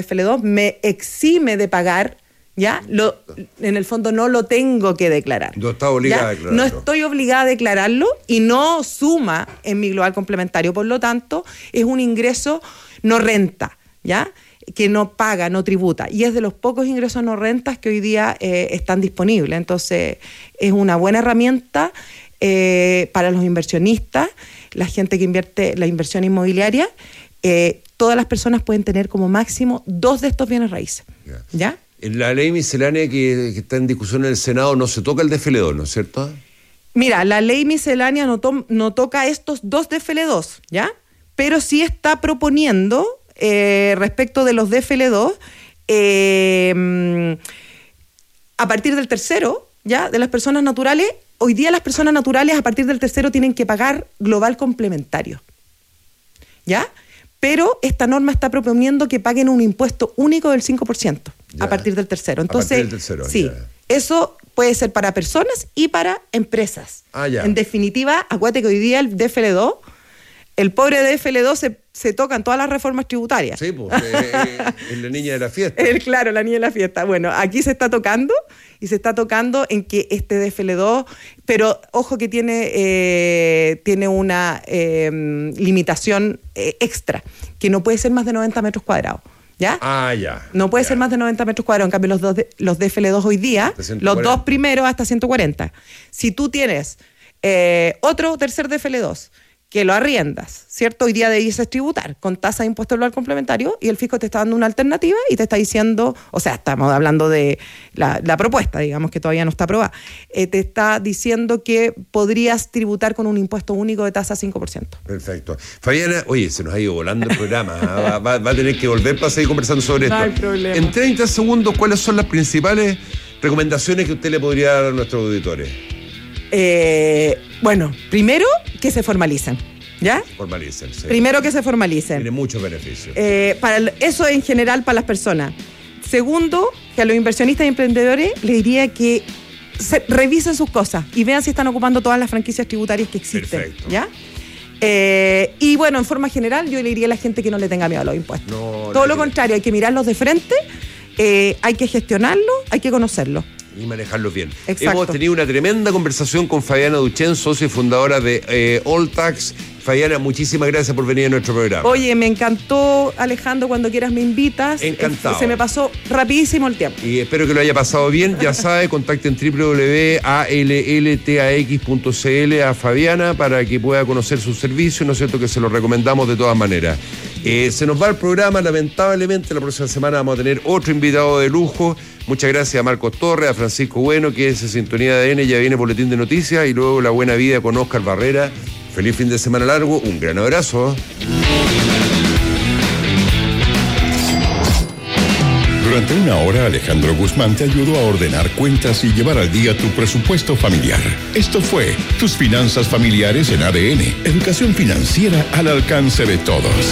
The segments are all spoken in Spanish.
DFL2 me exime de pagar, ¿ya? En el fondo no lo tengo que declarar. No está obligada a declararlo. No estoy obligada a declararlo y no suma en mi global complementario. Por lo tanto, es un ingreso no renta, ¿ya? Que no paga, no tributa. Y es de los pocos ingresos no rentas que hoy día están disponibles. Entonces, es una buena herramienta para los inversionistas, la gente que invierte la inversión inmobiliaria. Todas las personas pueden tener como máximo 2 de estos bienes raíces. ¿Ya? En la ley miscelánea que está en discusión en el Senado no se toca el DFL2, ¿no es cierto? Mira, la ley miscelánea no toca estos 2 DFL2, ¿ya? Pero sí está proponiendo, respecto de los DFL2, a partir del tercero, ¿ya? De las personas naturales, hoy día las personas naturales a partir del tercero tienen que pagar global complementario, ¿ya? Pero esta norma está proponiendo que paguen un impuesto único del 5% a partir del tercero. Entonces, a partir del tercero, sí, eso puede ser para personas y para empresas. En definitiva, acuérdate que hoy día el DFL2, el pobre DFL2 se tocan todas las reformas tributarias. Sí, pues es la niña de la fiesta. Claro, la niña de la fiesta. Bueno, aquí se está tocando y se está tocando en que este DFL2, pero ojo que tiene una limitación extra, que no puede ser más de 90 metros cuadrados. ¿Ya? No puede ser más de 90 metros cuadrados. En cambio, los DFL2 hoy día, los 2 primeros hasta 140. Si tú tienes otro tercer DFL2 que lo arriendas, ¿cierto? Hoy día debes tributar con tasa de impuesto global complementario y el fisco te está dando una alternativa y te está diciendo, o sea, estamos hablando de la propuesta, digamos que todavía no está aprobada, te está diciendo que podrías tributar con un impuesto único de tasa 5%. Perfecto. Fabiana, oye, se nos ha ido volando el programa, va a tener que volver para seguir conversando sobre esto. No hay problema. En 30 segundos, ¿cuáles son las principales recomendaciones que usted le podría dar a nuestros auditores? Bueno, primero que se formalicen, ¿ya? Formalicen, sí. Primero que se formalicen. Tiene muchos beneficios. Eso en general para las personas. Segundo, que a los inversionistas y emprendedores les diría que revisen sus cosas y vean si están ocupando todas las franquicias tributarias que existen. Perfecto. ¿Ya? Y bueno, en forma general, yo le diría a la gente que no le tenga miedo a los impuestos. Todo lo contrario, hay que mirarlos de frente, hay que gestionarlos, hay que conocerlos. Y manejarlos bien. Exacto. Hemos tenido una tremenda conversación con Fabiana Duchén, socia y fundadora de Alltax. Fabiana, muchísimas gracias por venir a nuestro programa. Oye, me encantó, Alejandro, cuando quieras me invitas. Encantado. Se me pasó rapidísimo el tiempo. Y espero que lo haya pasado bien. Ya sabe, contacten www.alltax.cl a Fabiana para que pueda conocer sus servicios, ¿no es cierto? Que se los recomendamos de todas maneras. Se nos va el programa, lamentablemente. La próxima semana vamos a tener otro invitado de lujo. Muchas gracias a Marcos Torres, a Francisco Bueno, que es Sintonía de ADN, ya viene Boletín de Noticias, y luego La Buena Vida con Oscar Barrera. Feliz fin de semana largo, un gran abrazo. Durante una hora, Alejandro Guzmán te ayudó a ordenar cuentas y llevar al día tu presupuesto familiar. Esto fue Tus Finanzas Familiares en ADN. Educación financiera al alcance de todos.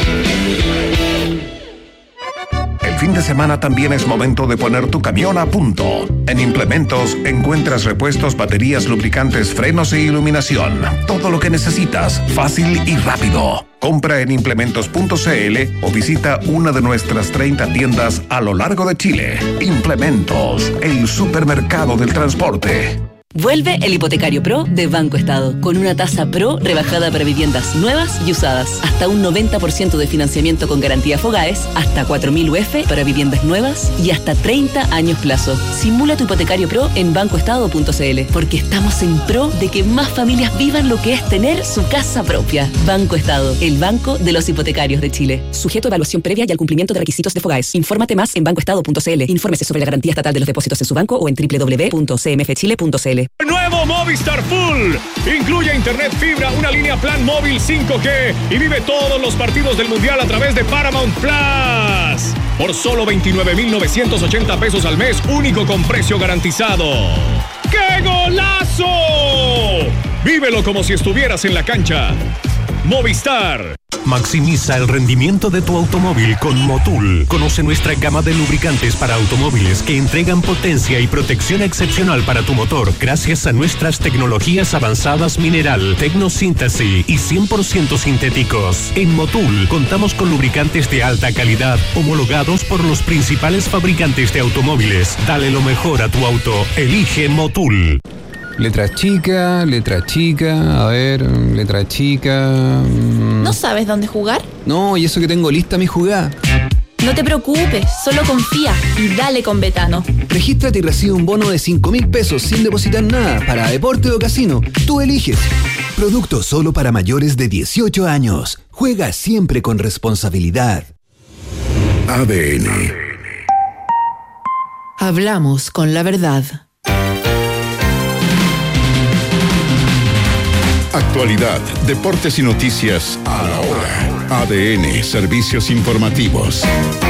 El fin de semana también es momento de poner tu camión a punto. En Implementos encuentras repuestos, baterías, lubricantes, frenos e iluminación. Todo lo que necesitas, fácil y rápido. Compra en implementos.cl o visita una de nuestras 30 tiendas a lo largo de Chile. Implementos, el supermercado del transporte. Vuelve el Hipotecario Pro de Banco Estado, con una tasa Pro rebajada para viviendas nuevas y usadas, hasta un 90% de financiamiento con garantía Fogaes, hasta 4.000 UF para viviendas nuevas y hasta 30 años plazo. Simula tu Hipotecario Pro en bancoestado.cl, porque estamos en pro de que más familias vivan lo que es tener su casa propia. Banco Estado, el banco de los hipotecarios de Chile. Sujeto a evaluación previa y al cumplimiento de requisitos de Fogaes. Infórmate más en bancoestado.cl. Infórmese sobre la garantía estatal de los depósitos en su banco o en www.cmfchile.cl. Nuevo Movistar Full. Incluye internet fibra, una línea plan móvil 5G y vive todos los partidos del Mundial a través de Paramount Plus. Por solo 29,980 pesos al mes, único con precio garantizado. ¡Qué golazo! Vívelo como si estuvieras en la cancha. Movistar. Maximiza el rendimiento de tu automóvil con Motul. Conoce nuestra gama de lubricantes para automóviles que entregan potencia y protección excepcional para tu motor gracias a nuestras tecnologías avanzadas mineral, tecnosíntesis y 100% sintéticos. En Motul contamos con lubricantes de alta calidad homologados por los principales fabricantes de automóviles. Dale lo mejor a tu auto. Elige Motul. Letra chica, a ver, letra chica... ¿No sabes dónde jugar? No, y eso que tengo lista mi jugada. No te preocupes, solo confía y dale con Betano. Regístrate y recibe un bono de 5.000 pesos sin depositar nada para deporte o casino. Tú eliges. Producto solo para mayores de 18 años. Juega siempre con responsabilidad. ADN. Hablamos con la verdad. Actualidad, deportes y noticias a la hora. ADN, servicios informativos.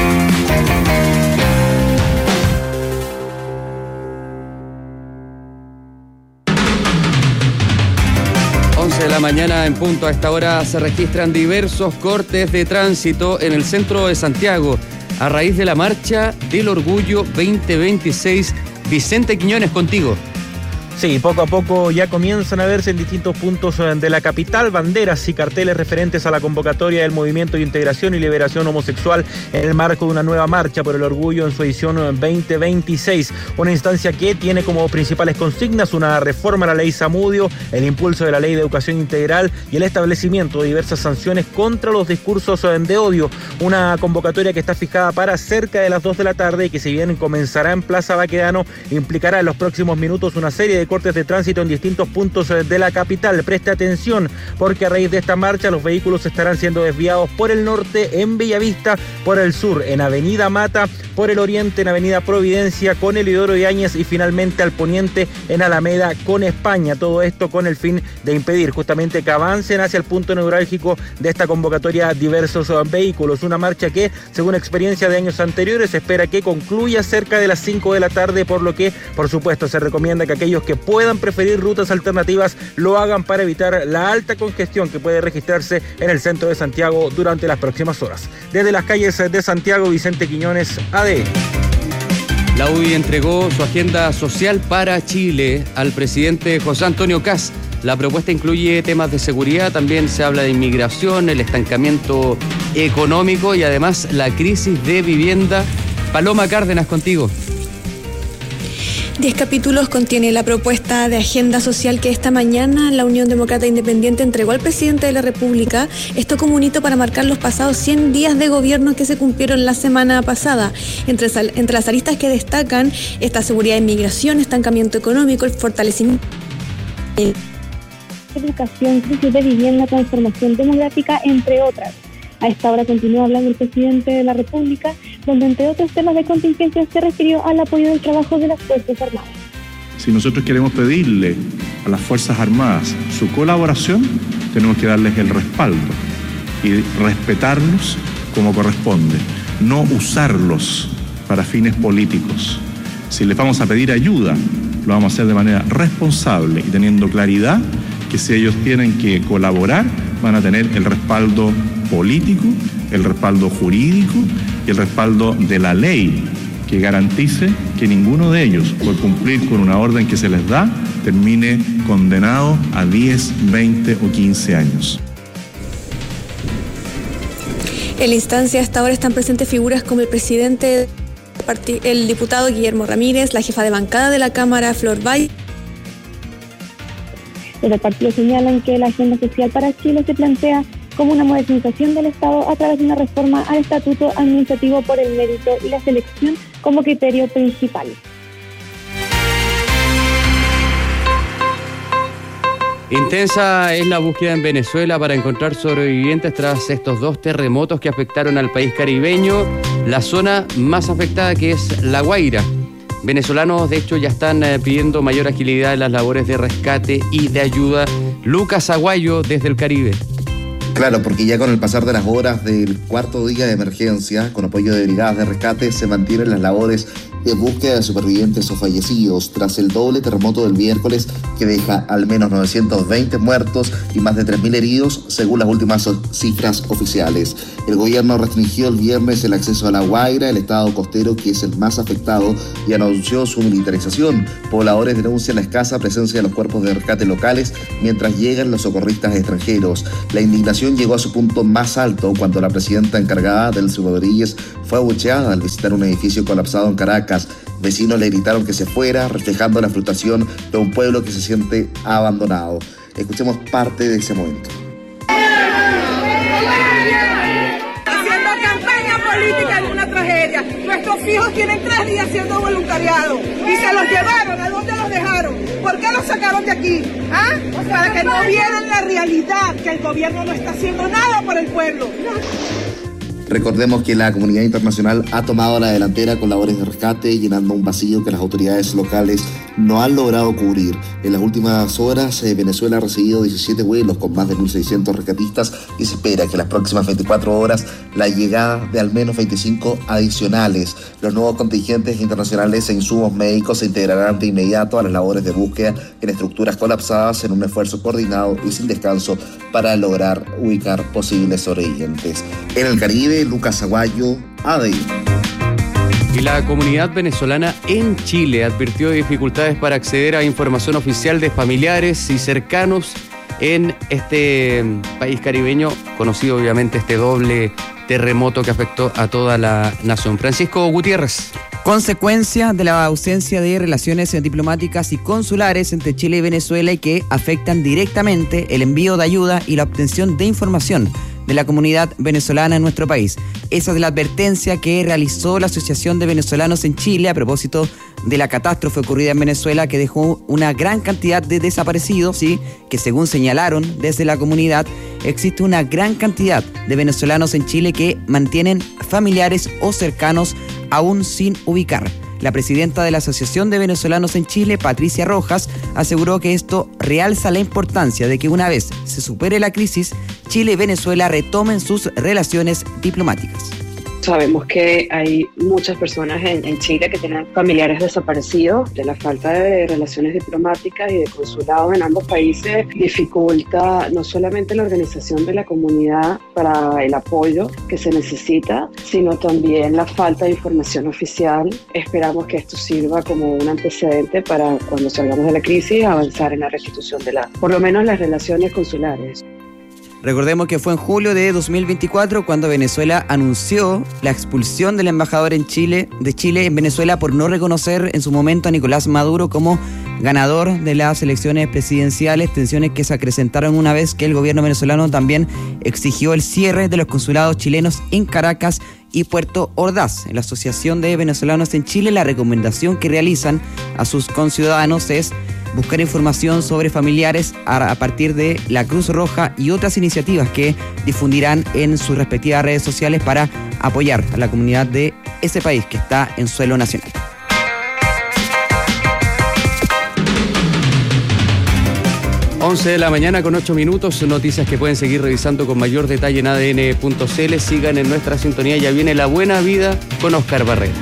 De la mañana en punto. A esta hora se registran diversos cortes de tránsito en el centro de Santiago a raíz de la marcha del Orgullo 2026. Vicente Quiñones, contigo. Sí, poco a poco ya comienzan a verse en distintos puntos de la capital banderas y carteles referentes a la convocatoria del Movimiento de Integración y Liberación Homosexual en el marco de una nueva marcha por el orgullo en su edición 2026. Una instancia que tiene como principales consignas una reforma a la ley Zamudio, el impulso de la ley de educación integral y el establecimiento de diversas sanciones contra los discursos de odio. Una convocatoria que está fijada para cerca de las 2 de la tarde y que, si bien comenzará en Plaza Baquedano, implicará en los próximos minutos una serie de cortes de tránsito en distintos puntos de la capital. Preste atención, porque a raíz de esta marcha los vehículos estarán siendo desviados por el norte en Bellavista, por el sur en Avenida Mata, por el oriente en Avenida Providencia con Elidoro Yáñez y finalmente al poniente en Alameda con España. Todo esto con el fin de impedir justamente que avancen hacia el punto neurálgico de esta convocatoria diversos vehículos. Una marcha que, según experiencia de años anteriores, se espera que concluya cerca de las 5 de la tarde, por lo que, por supuesto, se recomienda que aquellos que puedan preferir rutas alternativas lo hagan para evitar la alta congestión que puede registrarse en el centro de Santiago durante las próximas horas. Desde las calles de Santiago, Vicente Quiñones, ADN. La UDI entregó su agenda social para Chile al presidente José Antonio Kast. La propuesta incluye temas de seguridad, también se habla de inmigración, el estancamiento económico y además la crisis de vivienda. Paloma Cárdenas, contigo. 10 capítulos contiene la propuesta de agenda social que esta mañana la Unión Demócrata Independiente entregó al presidente de la República. Esto como un hito para marcar los pasados 100 días de gobierno que se cumplieron la semana pasada. Entre las aristas que destacan esta seguridad de inmigración, estancamiento económico, el fortalecimiento de educación, crisis de vivienda, transformación demográfica, entre otras. A esta hora continúa hablando el presidente de la República, donde entre otros temas de contingencia se refirió al apoyo del trabajo de las Fuerzas Armadas. Si nosotros queremos pedirle a las Fuerzas Armadas su colaboración, tenemos que darles el respaldo y respetarlos como corresponde, no usarlos para fines políticos. Si les vamos a pedir ayuda, lo vamos a hacer de manera responsable y teniendo claridad que si ellos tienen que colaborar, van a tener el respaldo político, el respaldo jurídico y el respaldo de la ley que garantice que ninguno de ellos, por cumplir con una orden que se les da, termine condenado a 10, 20 o 15 años. En la instancia hasta ahora están presentes figuras como el presidente, el diputado Guillermo Ramírez, la jefa de bancada de la Cámara, Flor Valle. Desde el partido señalan que la agenda social para Chile se plantea como una modernización del Estado a través de una reforma al estatuto administrativo por el mérito y la selección como criterio principal. Intensa es la búsqueda en Venezuela para encontrar sobrevivientes tras estos 2 terremotos que afectaron al país caribeño, la zona más afectada, que es La Guaira. Venezolanos, de hecho, ya están pidiendo mayor agilidad en las labores de rescate y de ayuda. Lucas Aguayo, desde el Caribe. Claro, porque ya con el pasar de las horas del 4.º día de emergencia, con apoyo de brigadas de rescate, se mantienen las labores de búsqueda de supervivientes o fallecidos tras el doble terremoto del miércoles que deja al menos 920 muertos y más de 3.000 heridos según las últimas cifras oficiales. El gobierno restringió el viernes el acceso a La Guaira, el estado costero que es el más afectado, y anunció su militarización. Pobladores denuncian la escasa presencia de los cuerpos de rescate locales mientras llegan los socorristas extranjeros. La indignación llegó a su punto más alto cuando la presidenta encargada, Delcy Rodríguez, fue abucheada al visitar un edificio colapsado en Caracas. Vecinos le gritaron que se fuera, reflejando la frustración de un pueblo que se siente abandonado. Escuchemos parte de ese momento. Haciendo campaña política en una tragedia. Nuestros hijos tienen 3 días siendo voluntariado y se los llevaron. ¿A dónde los dejaron? ¿Por qué los sacaron de aquí? ¿Ah? Para que no vieran la realidad, que el gobierno no está haciendo nada por el pueblo. Recordemos que la comunidad internacional ha tomado la delantera con labores de rescate, llenando un vacío que las autoridades locales no han logrado cubrir. En las últimas horas, Venezuela ha recibido 17 vuelos con más de 1.600 rescatistas y se espera que en las próximas 24 horas la llegada de al menos 25 adicionales. Los nuevos contingentes internacionales e insumos médicos se integrarán de inmediato a las labores de búsqueda en estructuras colapsadas en un esfuerzo coordinado y sin descanso para lograr ubicar posibles sobrevivientes. En el Caribe, Lucas Aguayo, ADI. Y la comunidad venezolana en Chile advirtió de dificultades para acceder a información oficial de familiares y cercanos en este país caribeño, conocido obviamente este doble terremoto que afectó a toda la nación. Francisco Gutiérrez. Consecuencia de la ausencia de relaciones diplomáticas y consulares entre Chile y Venezuela y que afectan directamente el envío de ayuda y la obtención de información de la comunidad venezolana en nuestro país. Esa es la advertencia que realizó la Asociación de Venezolanos en Chile a propósito de la catástrofe ocurrida en Venezuela que dejó una gran cantidad de desaparecidos, ¿sí? Que según señalaron desde la comunidad, existe una gran cantidad de venezolanos en Chile que mantienen familiares o cercanos aún sin ubicar. La presidenta de la Asociación de Venezolanos en Chile, Patricia Rojas, aseguró que esto realza la importancia de que una vez se supere la crisis, Chile y Venezuela retomen sus relaciones diplomáticas. Sabemos que hay muchas personas en Chile que tienen familiares desaparecidos. De la falta de relaciones diplomáticas y de consulados en ambos países dificulta no solamente la organización de la comunidad para el apoyo que se necesita, sino también la falta de información oficial. Esperamos que esto sirva como un antecedente para cuando salgamos de la crisis avanzar en la restitución de por lo menos las relaciones consulares. Recordemos que fue en julio de 2024 cuando Venezuela anunció la expulsión del embajador de Chile en Venezuela por no reconocer en su momento a Nicolás Maduro como ganador de las elecciones presidenciales, tensiones que se acrecentaron una vez que el gobierno venezolano también exigió el cierre de los consulados chilenos en Caracas y Puerto Ordaz. En la Asociación de Venezolanos en Chile, la recomendación que realizan a sus conciudadanos es buscar información sobre familiares a partir de la Cruz Roja y otras iniciativas que difundirán en sus respectivas redes sociales para apoyar a la comunidad de ese país que está en suelo nacional. 11 de la mañana con 8 minutos, noticias que pueden seguir revisando con mayor detalle en adn.cl. Sigan en nuestra sintonía, ya viene La Buena Vida con Oscar Barrera.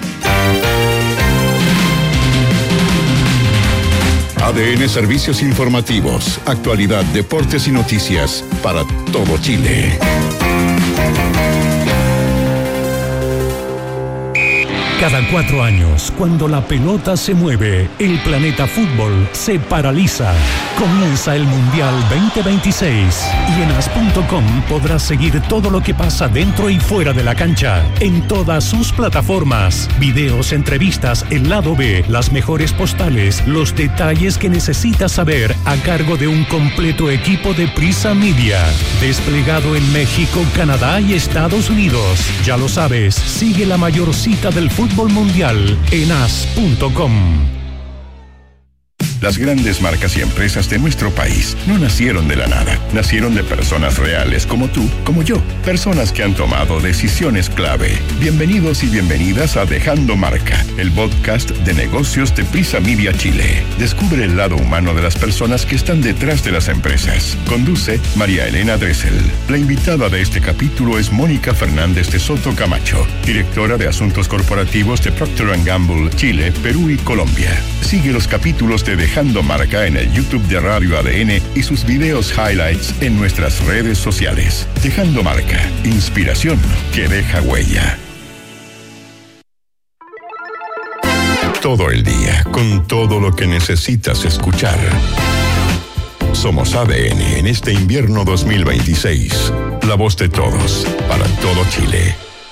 ADN Servicios Informativos, actualidad, deportes y noticias para todo Chile. Cada 4 años, cuando la pelota se mueve, el planeta fútbol se paraliza. Comienza el Mundial 2026 y en as.com podrás seguir todo lo que pasa dentro y fuera de la cancha, en todas sus plataformas. Videos, entrevistas, el lado B, las mejores postales, los detalles que necesitas saber a cargo de un completo equipo de Prisa Media, desplegado en México, Canadá y Estados Unidos. Ya lo sabes, sigue la mayor cita del fútbol mundial en as.com. Las grandes marcas y empresas de nuestro país no nacieron de la nada. Nacieron de personas reales como tú, como yo. Personas que han tomado decisiones clave. Bienvenidos y bienvenidas a Dejando Marca, el podcast de negocios de Prisa Media Chile. Descubre el lado humano de las personas que están detrás de las empresas. Conduce María Elena Dressel. La invitada de este capítulo es Mónica Fernández de Soto Camacho, directora de Asuntos Corporativos de Procter & Gamble, Chile, Perú y Colombia. Sigue los capítulos de Dejando Marca en el YouTube de Radio ADN y sus videos highlights en nuestras redes sociales. Dejando Marca, inspiración que deja huella. Todo el día, con todo lo que necesitas escuchar. Somos ADN en este invierno 2026. La voz de todos, para todo Chile.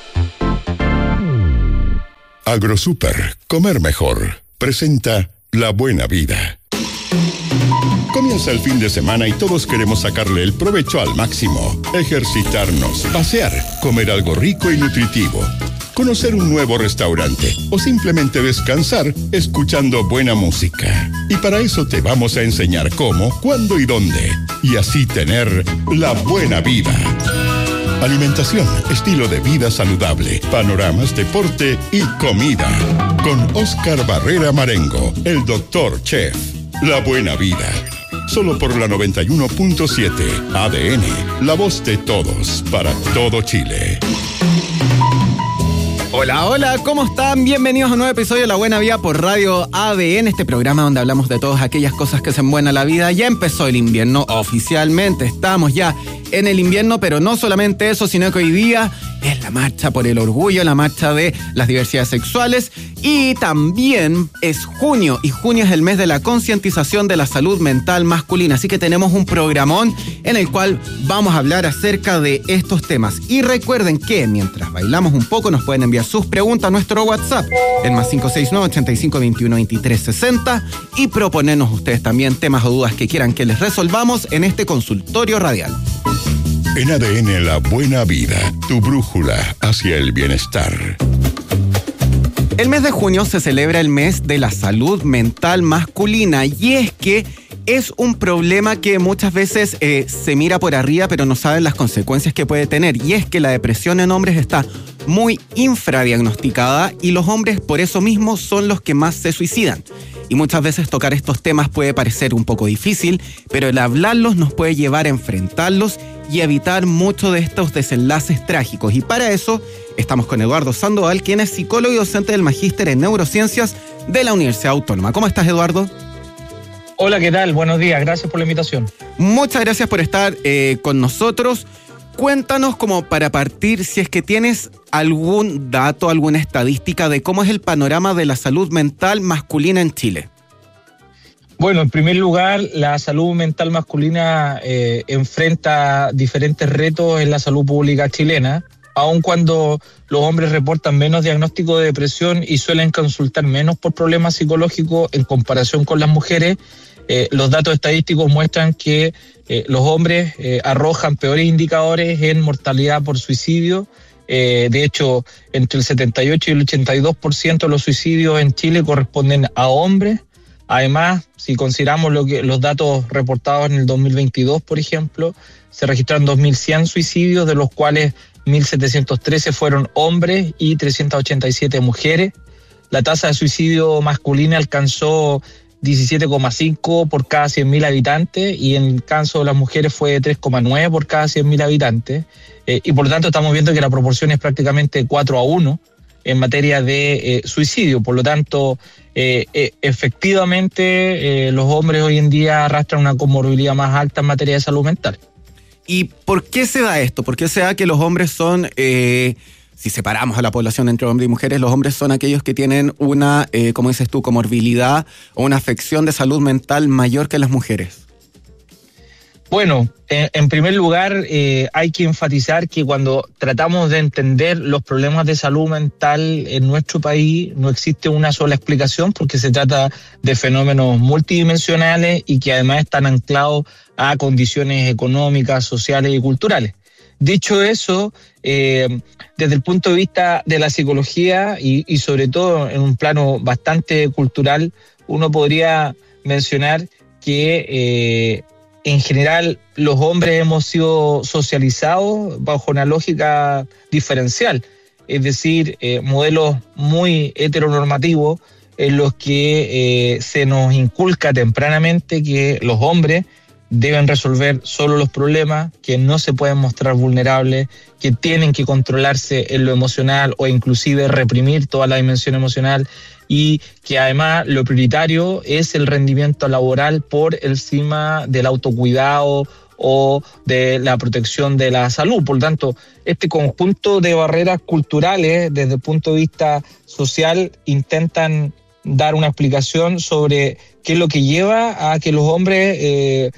AgroSuper, comer mejor, presenta La Buena Vida. Comienza el fin de semana y todos queremos sacarle el provecho al máximo. Ejercitarnos, pasear, comer algo rico y nutritivo, conocer un nuevo restaurante o simplemente descansar escuchando buena música. Y para eso te vamos a enseñar cómo, cuándo y dónde. Y así tener la buena vida. Alimentación, estilo de vida saludable, panoramas, deporte y comida. Con Oscar Barrera Marengo, el Dr. Chef. La Buena Vida. Solo por la 91.7 ADN, la voz de todos, para todo Chile. Hola, hola, ¿cómo están? Bienvenidos a un nuevo episodio de La Buena Vida por Radio ADN, este programa donde hablamos de todas aquellas cosas que hacen buena la vida. Ya empezó el invierno oficialmente, estamos ya en el invierno, pero no solamente eso, sino que hoy día es la marcha por el orgullo, la marcha de las diversidades sexuales, y también es junio, y junio es el mes de la concientización de la salud mental masculina, así que tenemos un programón en el cual vamos a hablar acerca de estos temas. Y recuerden que mientras bailamos un poco nos pueden enviar sus preguntas a nuestro WhatsApp, el más 569-8521-2360, y proponernos ustedes también temas o dudas que quieran que les resolvamos en este consultorio radial. En ADN La Buena Vida, tu brújula hacia el bienestar. El mes de junio se celebra el mes de la salud mental masculina, y es que es un problema que muchas veces se mira por arriba, pero no saben las consecuencias que puede tener, y es que la depresión en hombres está muy infradiagnosticada y los hombres por eso mismo son los que más se suicidan. Y muchas veces tocar estos temas puede parecer un poco difícil, pero el hablarlos nos puede llevar a enfrentarlos y evitar muchos de estos desenlaces trágicos. Y para eso estamos con Eduardo Sandoval, quien es psicólogo y docente del Magíster en Neurociencias de la Universidad Autónoma. ¿Cómo estás, Eduardo? Hola, ¿qué tal? Buenos días, gracias por la invitación. Muchas gracias por estar con nosotros. Cuéntanos, como para partir, si es que tienes algún dato, alguna estadística de cómo es el panorama de la salud mental masculina en Chile. Bueno, en primer lugar, la salud mental masculina enfrenta diferentes retos en la salud pública chilena, aun cuando los hombres reportan menos diagnóstico de depresión y suelen consultar menos por problemas psicológicos en comparación con las mujeres. Los datos estadísticos muestran que los hombres arrojan peores indicadores en mortalidad por suicidio. De hecho, entre el 78 y el 82% de los suicidios en Chile corresponden a hombres. Además, si consideramos los datos reportados en el 2022, por ejemplo, se registraron 2.100 suicidios, de los cuales 1.713 fueron hombres y 387 mujeres. La tasa de suicidio masculina alcanzó 17,5 por cada 100.000 habitantes, y en el caso de las mujeres fue 3,9 por cada 100.000 habitantes. Y por lo tanto estamos viendo que la proporción es prácticamente 4-1 en materia de suicidio. Por lo tanto, efectivamente los hombres hoy en día arrastran una comorbilidad más alta en materia de salud mental. ¿Y por qué se da esto? ¿Por qué se da que los hombres son, si separamos a la población entre hombres y mujeres, los hombres son aquellos que tienen una, como dices tú, comorbilidad o una afección de salud mental mayor que las mujeres? Bueno, en primer lugar, hay que enfatizar que cuando tratamos de entender los problemas de salud mental en nuestro país, no existe una sola explicación, porque se trata de fenómenos multidimensionales y que además están anclados a condiciones económicas, sociales y culturales. Dicho eso, desde el punto de vista de la psicología y sobre todo en un plano bastante cultural, uno podría mencionar que en general los hombres hemos sido socializados bajo una lógica diferencial, es decir, modelos muy heteronormativos en los que se nos inculca tempranamente que los hombres deben resolver solo los problemas, que no se pueden mostrar vulnerables, que tienen que controlarse en lo emocional o inclusive reprimir toda la dimensión emocional, y que además lo prioritario es el rendimiento laboral por encima del autocuidado o de la protección de la salud. Por lo tanto, este conjunto de barreras culturales desde el punto de vista social intentan dar una explicación sobre qué es lo que lleva a que los hombres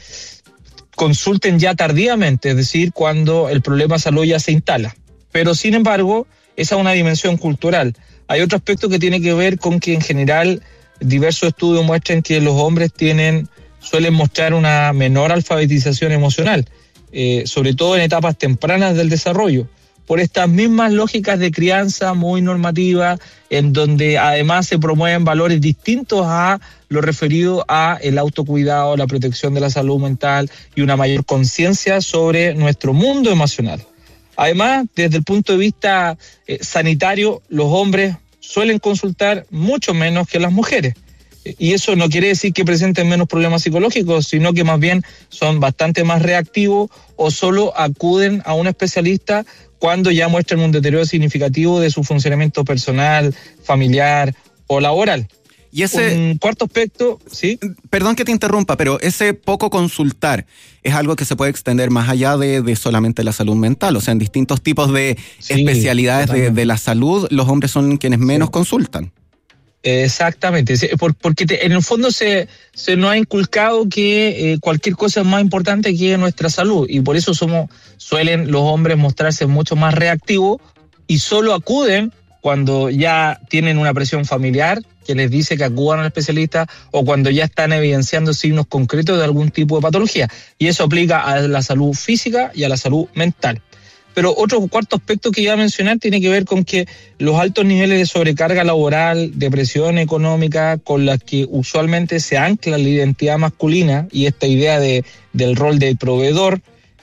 consulten ya tardíamente, es decir, cuando el problema de salud ya se instala. Pero sin embargo, esa es una dimensión cultural. Hay otro aspecto que tiene que ver con que en general diversos estudios muestran que los hombres suelen mostrar una menor alfabetización emocional, sobre todo en etapas tempranas del desarrollo, por estas mismas lógicas de crianza muy normativa, en donde además se promueven valores distintos a lo referido a el autocuidado, la protección de la salud mental y una mayor conciencia sobre nuestro mundo emocional. Además, desde el punto de vista sanitario, los hombres suelen consultar mucho menos que las mujeres. Y eso no quiere decir que presenten menos problemas psicológicos, sino que más bien son bastante más reactivos o solo acuden a un especialista cuando ya muestran un deterioro significativo de su funcionamiento personal, familiar o laboral. Y un cuarto aspecto, ¿sí? Perdón que te interrumpa, pero ese poco consultar es algo que se puede extender más allá de solamente la salud mental. O sea, en distintos tipos de especialidades de la salud, los hombres son quienes menos consultan. Exactamente, porque en el fondo se nos ha inculcado que cualquier cosa es más importante que nuestra salud, y por eso suelen los hombres mostrarse mucho más reactivos y solo acuden cuando ya tienen una presión familiar que les dice que acudan al especialista, o cuando ya están evidenciando signos concretos de algún tipo de patología, y eso aplica a la salud física y a la salud mental. Pero otro cuarto aspecto que iba a mencionar tiene que ver con que los altos niveles de sobrecarga laboral, de presión económica, con las que usualmente se ancla la identidad masculina y esta idea del rol de proveedor,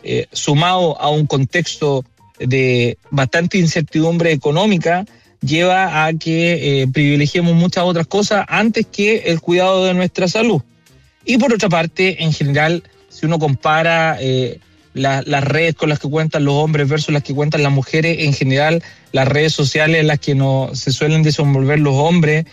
sumado a un contexto de bastante incertidumbre económica, lleva a que privilegiemos muchas otras cosas antes que el cuidado de nuestra salud. Y por otra parte, en general, si uno compara las redes con las que cuentan los hombres versus las que cuentan las mujeres, en general las redes sociales en las que se suelen desenvolver los hombres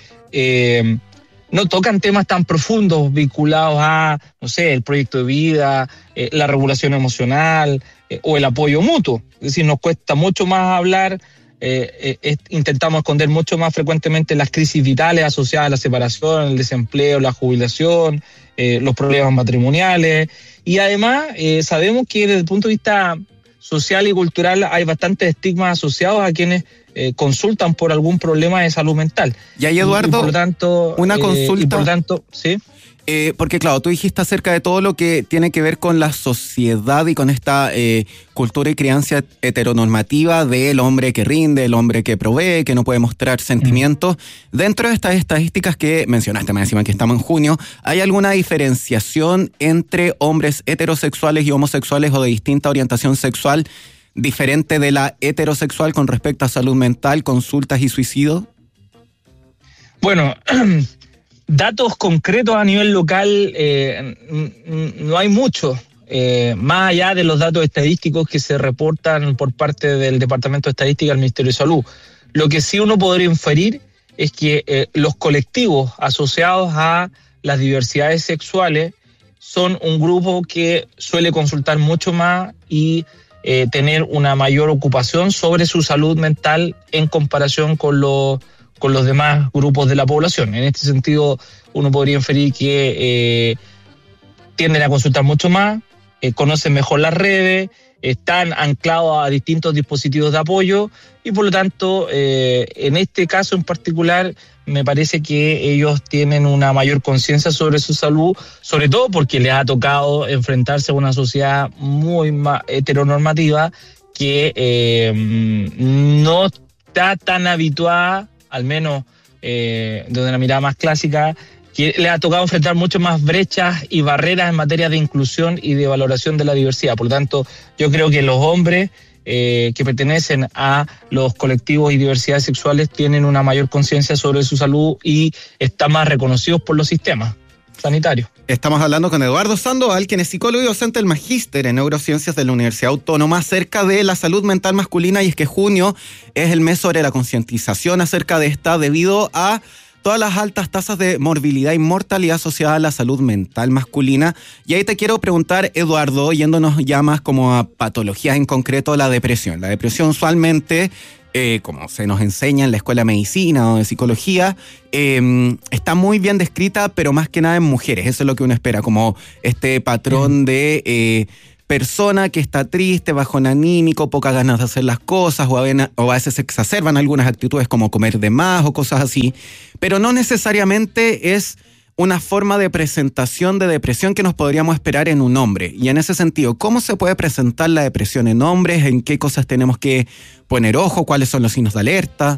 no tocan temas tan profundos vinculados a, no sé, el proyecto de vida, la regulación emocional o el apoyo mutuo. Es decir, nos cuesta mucho más hablar, intentamos esconder mucho más frecuentemente las crisis vitales asociadas a la separación, el desempleo, la jubilación, los problemas matrimoniales. Y además sabemos que desde el punto de vista social y cultural hay bastantes estigmas asociados a quienes consultan por algún problema de salud mental. Y ahí, Eduardo, y por lo tanto, una consulta. Y por lo tanto, ¿sí? Porque claro, tú dijiste acerca de todo lo que tiene que ver con la sociedad y con esta cultura y crianza heteronormativa del hombre que rinde, el hombre que provee, que no puede mostrar sentimientos. Dentro de estas estadísticas que mencionaste, me decían que estamos en junio, ¿hay alguna diferenciación entre hombres heterosexuales y homosexuales o de distinta orientación sexual diferente de la heterosexual con respecto a salud mental, consultas y suicidio? Bueno, datos concretos a nivel local no hay mucho, más allá de los datos estadísticos que se reportan por parte del Departamento de Estadística del Ministerio de Salud. Lo que sí uno podría inferir es que los colectivos asociados a las diversidades sexuales son un grupo que suele consultar mucho más y tener una mayor ocupación sobre su salud mental en comparación con los demás grupos de la población. En este sentido, uno podría inferir que tienden a consultar mucho más, conocen mejor las redes, están anclados a distintos dispositivos de apoyo y por lo tanto, en este caso en particular, me parece que ellos tienen una mayor conciencia sobre su salud, sobre todo porque les ha tocado enfrentarse a una sociedad muy más heteronormativa que no está tan habituada, al menos de una mirada más clásica, que le ha tocado enfrentar mucho más brechas y barreras en materia de inclusión y de valoración de la diversidad. Por lo tanto, yo creo que los hombres que pertenecen a los colectivos y diversidades sexuales tienen una mayor conciencia sobre su salud y están más reconocidos por los sistemas sanitarios. Estamos hablando con Eduardo Sandoval, quien es psicólogo y docente del Magíster en Neurociencias de la Universidad Autónoma, acerca de la salud mental masculina, y es que junio es el mes sobre la concientización acerca de esta debido a todas las altas tasas de morbilidad y mortalidad asociadas a la salud mental masculina. Y ahí te quiero preguntar, Eduardo, yéndonos ya más como a patologías en concreto, la depresión. La depresión usualmente, como se nos enseña en la escuela de medicina o de psicología, está muy bien descrita, pero más que nada en mujeres. Eso es lo que uno espera, como este patrón de persona que está triste, bajón anímico, pocas ganas de hacer las cosas, o a veces se exacerban algunas actitudes como comer de más o cosas así, pero no necesariamente es una forma de presentación de depresión que nos podríamos esperar en un hombre. Y en ese sentido, ¿cómo se puede presentar la depresión en hombres? ¿En qué cosas tenemos que poner ojo? ¿Cuáles son los signos de alerta?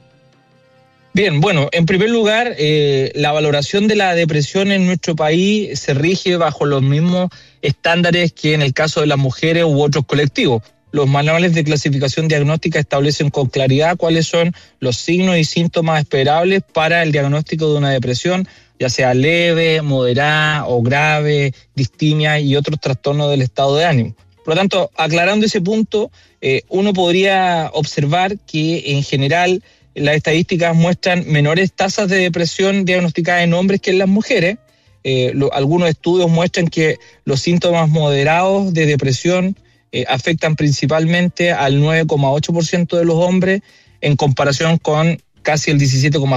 Bien, bueno, en primer lugar, la valoración de la depresión en nuestro país se rige bajo los mismos estándares que en el caso de las mujeres u otros colectivos. Los manuales de clasificación diagnóstica establecen con claridad cuáles son los signos y síntomas esperables para el diagnóstico de una depresión, ya sea leve, moderada o grave, distimia y otros trastornos del estado de ánimo. Por lo tanto, aclarando ese punto, uno podría observar que en general las estadísticas muestran menores tasas de depresión diagnosticadas en hombres que en las mujeres. Algunos estudios muestran que los síntomas moderados de depresión afectan principalmente al 9,8% de los hombres en comparación con casi el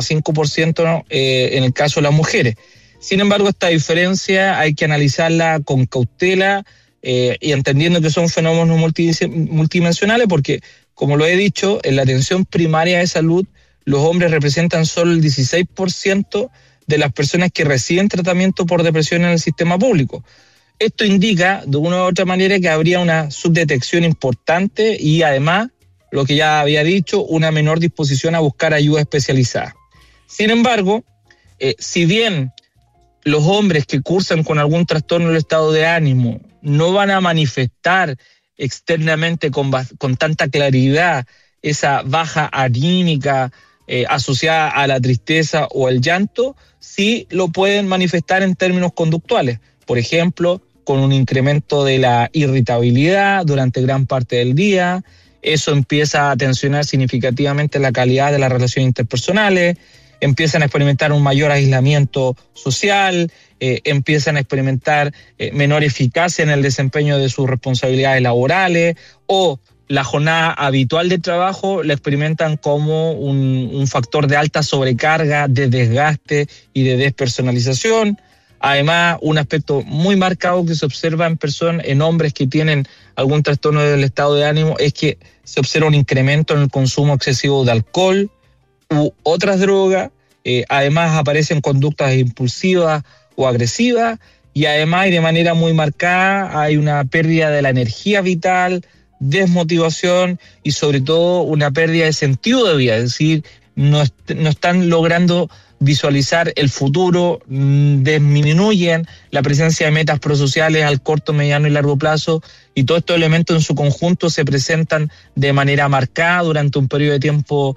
17,5% en el caso de las mujeres. Sin embargo, esta diferencia hay que analizarla con cautela y entendiendo que son fenómenos multidimensionales, porque, como lo he dicho, en la atención primaria de salud, los hombres representan solo el 16% de las personas que reciben tratamiento por depresión en el sistema público. Esto indica, de una u otra manera, que habría una subdetección importante y, además, lo que ya había dicho, una menor disposición a buscar ayuda especializada. Sin embargo, si bien los hombres que cursan con algún trastorno del estado de ánimo no van a manifestar externamente con tanta claridad esa baja anímica asociada a la tristeza o el llanto, sí lo pueden manifestar en términos conductuales. Por ejemplo, con un incremento de la irritabilidad durante gran parte del día. Eso empieza a tensionar significativamente la calidad de las relaciones interpersonales, empiezan a experimentar un mayor aislamiento social, empiezan a experimentar menor eficacia en el desempeño de sus responsabilidades laborales, o la jornada habitual de trabajo la experimentan como un factor de alta sobrecarga, de desgaste y de despersonalización. Además, un aspecto muy marcado que se observa en hombres que tienen algún trastorno del estado de ánimo es que se observa un incremento en el consumo excesivo de alcohol u otras drogas. Además, aparecen conductas impulsivas o agresivas, y además, y de manera muy marcada, hay una pérdida de la energía vital, desmotivación y sobre todo una pérdida de sentido de vida. Es decir, no están logrando visualizar el futuro, disminuyen la presencia de metas prosociales al corto, mediano y largo plazo, y todos estos elementos en su conjunto se presentan de manera marcada durante un periodo de tiempo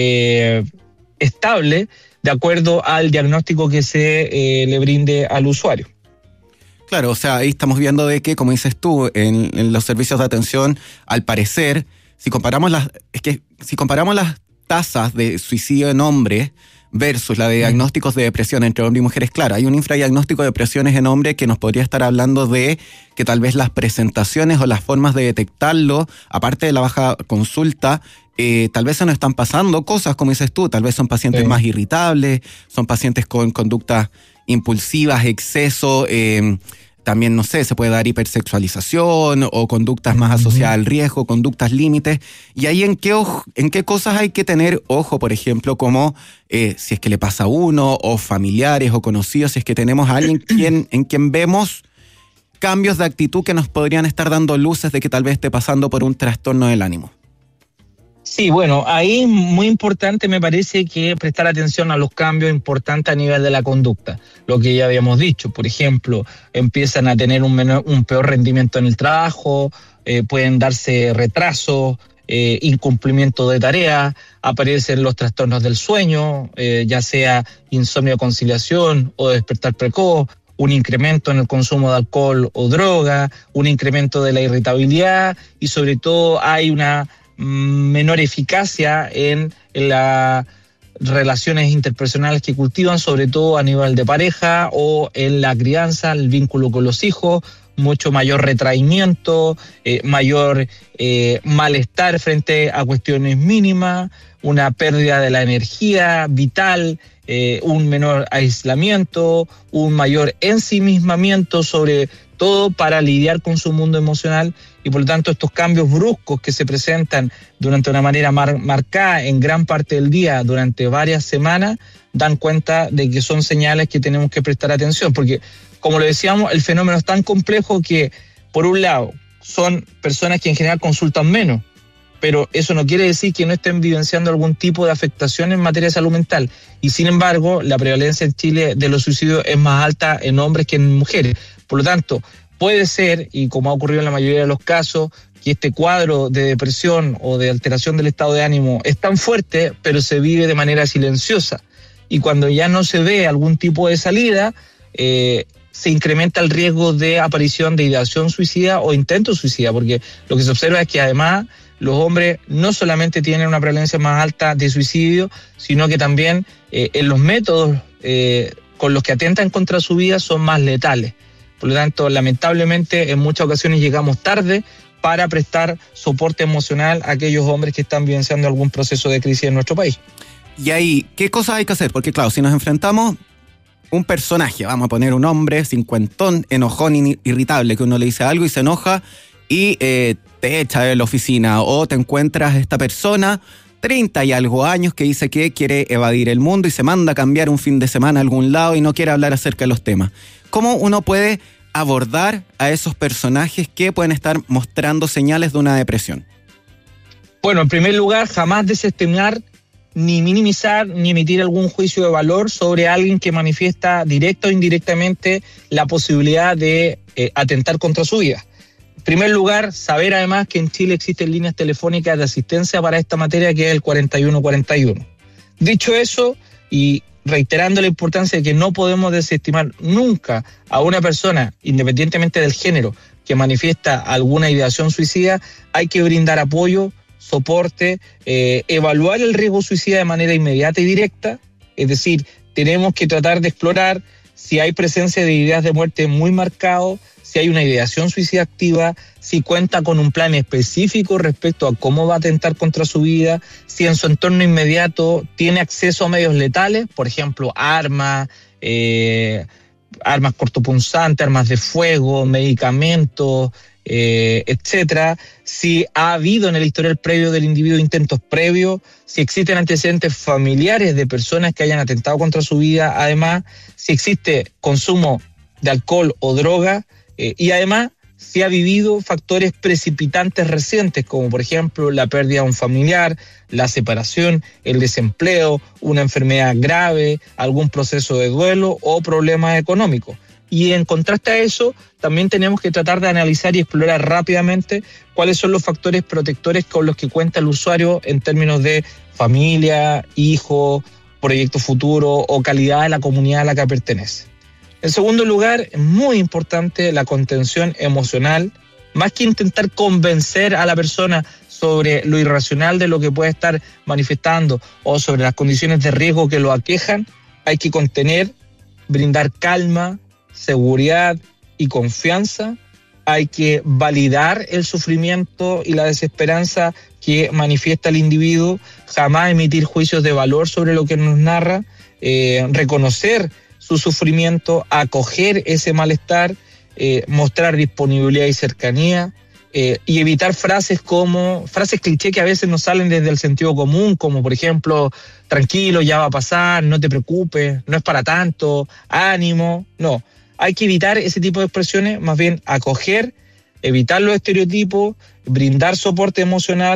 estable, de acuerdo al diagnóstico que se le brinde al usuario. Claro, o sea, ahí estamos viendo de que, como dices tú, en los servicios de atención, al parecer, si comparamos las tasas de suicidio en hombres versus la de diagnósticos de depresión entre hombres y mujeres, claro, hay un infradiagnóstico de depresiones en hombres que nos podría estar hablando de que tal vez las presentaciones o las formas de detectarlo, aparte de la baja consulta, tal vez se nos están pasando cosas, como dices tú, tal vez son pacientes más irritables, son pacientes con conductas impulsivas, exceso, también, no sé, se puede dar hipersexualización o conductas más asociadas al riesgo, conductas límites. Y ahí en qué cosas hay que tener ojo, por ejemplo, como si es que le pasa a uno, o familiares o conocidos, si es que tenemos a alguien en quien vemos cambios de actitud que nos podrían estar dando luces de que tal vez esté pasando por un trastorno del ánimo. Sí, bueno, ahí muy importante me parece que prestar atención a los cambios importantes a nivel de la conducta. Lo que ya habíamos dicho, por ejemplo, empiezan a tener un peor rendimiento en el trabajo, pueden darse retrasos, incumplimiento de tareas, aparecen los trastornos del sueño, ya sea insomnio, conciliación o despertar precoz, un incremento en el consumo de alcohol o droga, un incremento de la irritabilidad y sobre todo hay una menor eficacia en las relaciones interpersonales que cultivan, sobre todo a nivel de pareja o en la crianza, el vínculo con los hijos, mucho mayor retraimiento, mayor malestar frente a cuestiones mínimas, una pérdida de la energía vital, un menor aislamiento, un mayor ensimismamiento, sobre todo para lidiar con su mundo emocional, y por lo tanto estos cambios bruscos que se presentan durante una manera marcada en gran parte del día durante varias semanas dan cuenta de que son señales que tenemos que prestar atención, porque como lo decíamos, el fenómeno es tan complejo que por un lado son personas que en general consultan menos, pero eso no quiere decir que no estén vivenciando algún tipo de afectación en materia de salud mental, y sin embargo la prevalencia en Chile de los suicidios es más alta en hombres que en mujeres. Por lo tanto, puede ser, y como ha ocurrido en la mayoría de los casos, que este cuadro de depresión o de alteración del estado de ánimo es tan fuerte, pero se vive de manera silenciosa. Y cuando ya no se ve algún tipo de salida, se incrementa el riesgo de aparición de ideación suicida o intento suicida, porque lo que se observa es que además los hombres no solamente tienen una prevalencia más alta de suicidio, sino que también en los métodos con los que atentan contra su vida son más letales. Por lo tanto, lamentablemente, en muchas ocasiones llegamos tarde para prestar soporte emocional a aquellos hombres que están vivenciando algún proceso de crisis en nuestro país. Y ahí, ¿qué cosas hay que hacer? Porque claro, si nos enfrentamos un personaje, vamos a poner un hombre cincuentón, enojón, irritable, que uno le dice algo y se enoja y te echa de la oficina, o te encuentras esta persona 30 y algo años que dice que quiere evadir el mundo y se manda a cambiar un fin de semana a algún lado y no quiere hablar acerca de los temas. ¿Cómo uno puede abordar a esos personajes que pueden estar mostrando señales de una depresión? Bueno, en primer lugar, jamás desestimar, ni minimizar, ni emitir algún juicio de valor sobre alguien que manifiesta directa o indirectamente la posibilidad de atentar contra su vida. En primer lugar, saber además que en Chile existen líneas telefónicas de asistencia para esta materia, que es el 4141. Dicho eso, y reiterando la importancia de que no podemos desestimar nunca a una persona, independientemente del género, que manifiesta alguna ideación suicida, hay que brindar apoyo, soporte, evaluar el riesgo suicida de manera inmediata y directa, es decir, tenemos que tratar de explorar si hay presencia de ideas de muerte muy marcado, si hay una ideación suicida activa, si cuenta con un plan específico respecto a cómo va a atentar contra su vida, si en su entorno inmediato tiene acceso a medios letales, por ejemplo, armas cortopunzantes, armas de fuego, medicamentos, etcétera, si ha habido en el historial previo del individuo intentos previos, si existen antecedentes familiares de personas que hayan atentado contra su vida, además, si existe consumo de alcohol o droga, y además si ha vivido factores precipitantes recientes, como por ejemplo la pérdida de un familiar, la separación, el desempleo, una enfermedad grave, algún proceso de duelo o problemas económicos. Y en contraste a eso, también tenemos que tratar de analizar y explorar rápidamente cuáles son los factores protectores con los que cuenta el usuario en términos de familia, hijo, proyecto futuro o calidad de la comunidad a la que pertenece. En segundo lugar, es muy importante la contención emocional, más que intentar convencer a la persona sobre lo irracional de lo que puede estar manifestando o sobre las condiciones de riesgo que lo aquejan. Hay que contener, brindar calma, seguridad y confianza. Hay que validar el sufrimiento y la desesperanza que manifiesta el individuo, jamás emitir juicios de valor sobre lo que nos narra, reconocer su sufrimiento, acoger ese malestar, mostrar disponibilidad y cercanía, y evitar frases cliché que a veces nos salen desde el sentido común, como por ejemplo, tranquilo, ya va a pasar, no te preocupes, no es para tanto, ánimo. No, hay que evitar ese tipo de expresiones, más bien acoger, evitar los estereotipos, brindar soporte emocional,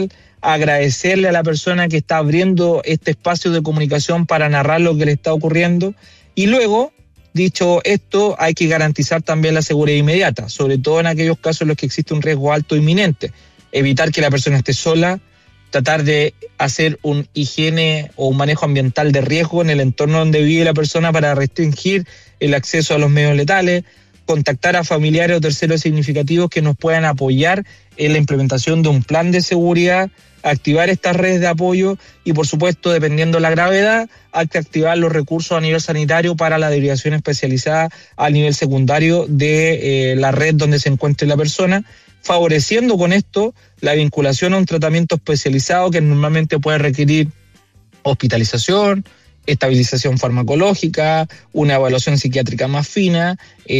agradecerle a la persona que está abriendo este espacio de comunicación para narrar lo que le está ocurriendo. Y luego, dicho esto, hay que garantizar también la seguridad inmediata, sobre todo en aquellos casos en los que existe un riesgo alto inminente. Evitar que la persona esté sola, tratar de hacer un higiene o un manejo ambiental de riesgo en el entorno donde vive la persona para restringir el acceso a los medios letales, contactar a familiares o terceros significativos que nos puedan apoyar en la implementación de un plan de seguridad, activar estas redes de apoyo y, por supuesto, dependiendo de la gravedad, hay que activar los recursos a nivel sanitario para la derivación especializada a nivel secundario de la red donde se encuentre la persona, favoreciendo con esto la vinculación a un tratamiento especializado que normalmente puede requerir hospitalización, estabilización farmacológica, una evaluación psiquiátrica más fina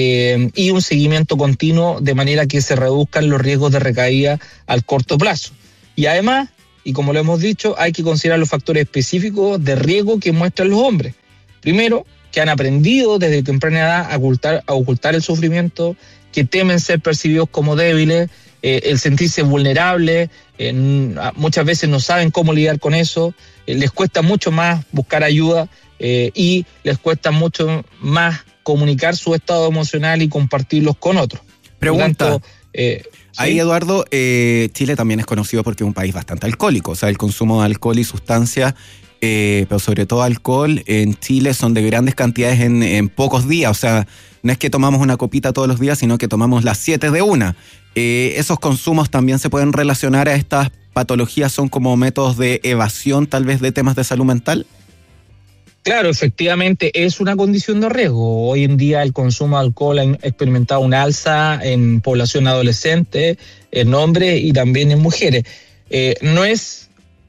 y un seguimiento continuo de manera que se reduzcan los riesgos de recaída al corto plazo. Y además, y como lo hemos dicho, hay que considerar los factores específicos de riesgo que muestran los hombres. Primero, que han aprendido desde temprana edad a ocultar el sufrimiento, que temen ser percibidos como débiles, el sentirse vulnerables, muchas veces no saben cómo lidiar con eso, les cuesta mucho más buscar ayuda y les cuesta mucho más comunicar su estado emocional y compartirlos con otros. Pregunta. Por tanto, ahí, Eduardo, Chile también es conocido porque es un país bastante alcohólico, o sea, el consumo de alcohol y sustancias, pero sobre todo alcohol en Chile son de grandes cantidades en pocos días, o sea, no es que tomamos una copita todos los días, sino que tomamos las 7 de una. ¿Esos consumos también se pueden relacionar a estas patologías? ¿Son como métodos de evasión tal vez de temas de salud mental? Claro, efectivamente es una condición de riesgo. Hoy en día el consumo de alcohol ha experimentado un alza en población adolescente, en hombres y también en mujeres. No es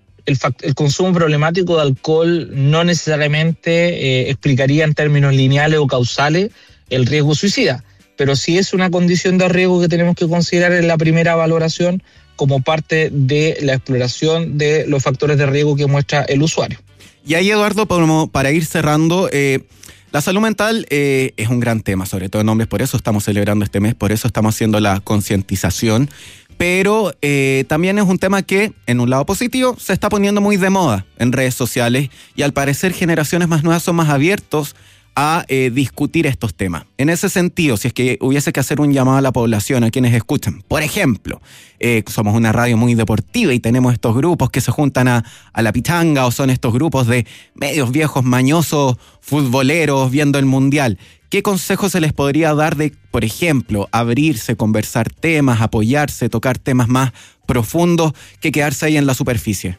el consumo problemático de alcohol no necesariamente explicaría en términos lineales o causales el riesgo suicida, pero sí es una condición de riesgo que tenemos que considerar en la primera valoración como parte de la exploración de los factores de riesgo que muestra el usuario. Y ahí, Eduardo, para ir cerrando, la salud mental es un gran tema, sobre todo en hombres, por eso estamos celebrando este mes, por eso estamos haciendo la concientización, pero también es un tema que, en un lado positivo, se está poniendo muy de moda en redes sociales y al parecer generaciones más nuevas son más abiertos a discutir estos temas. En ese sentido, si es que hubiese que hacer un llamado a la población, a quienes escuchan, por ejemplo, somos una radio muy deportiva y tenemos estos grupos que se juntan a la pichanga o son estos grupos de medios viejos, mañosos, futboleros, viendo el mundial. ¿Qué consejos se les podría dar de, por ejemplo, abrirse, conversar temas, apoyarse, tocar temas más profundos que quedarse ahí en la superficie?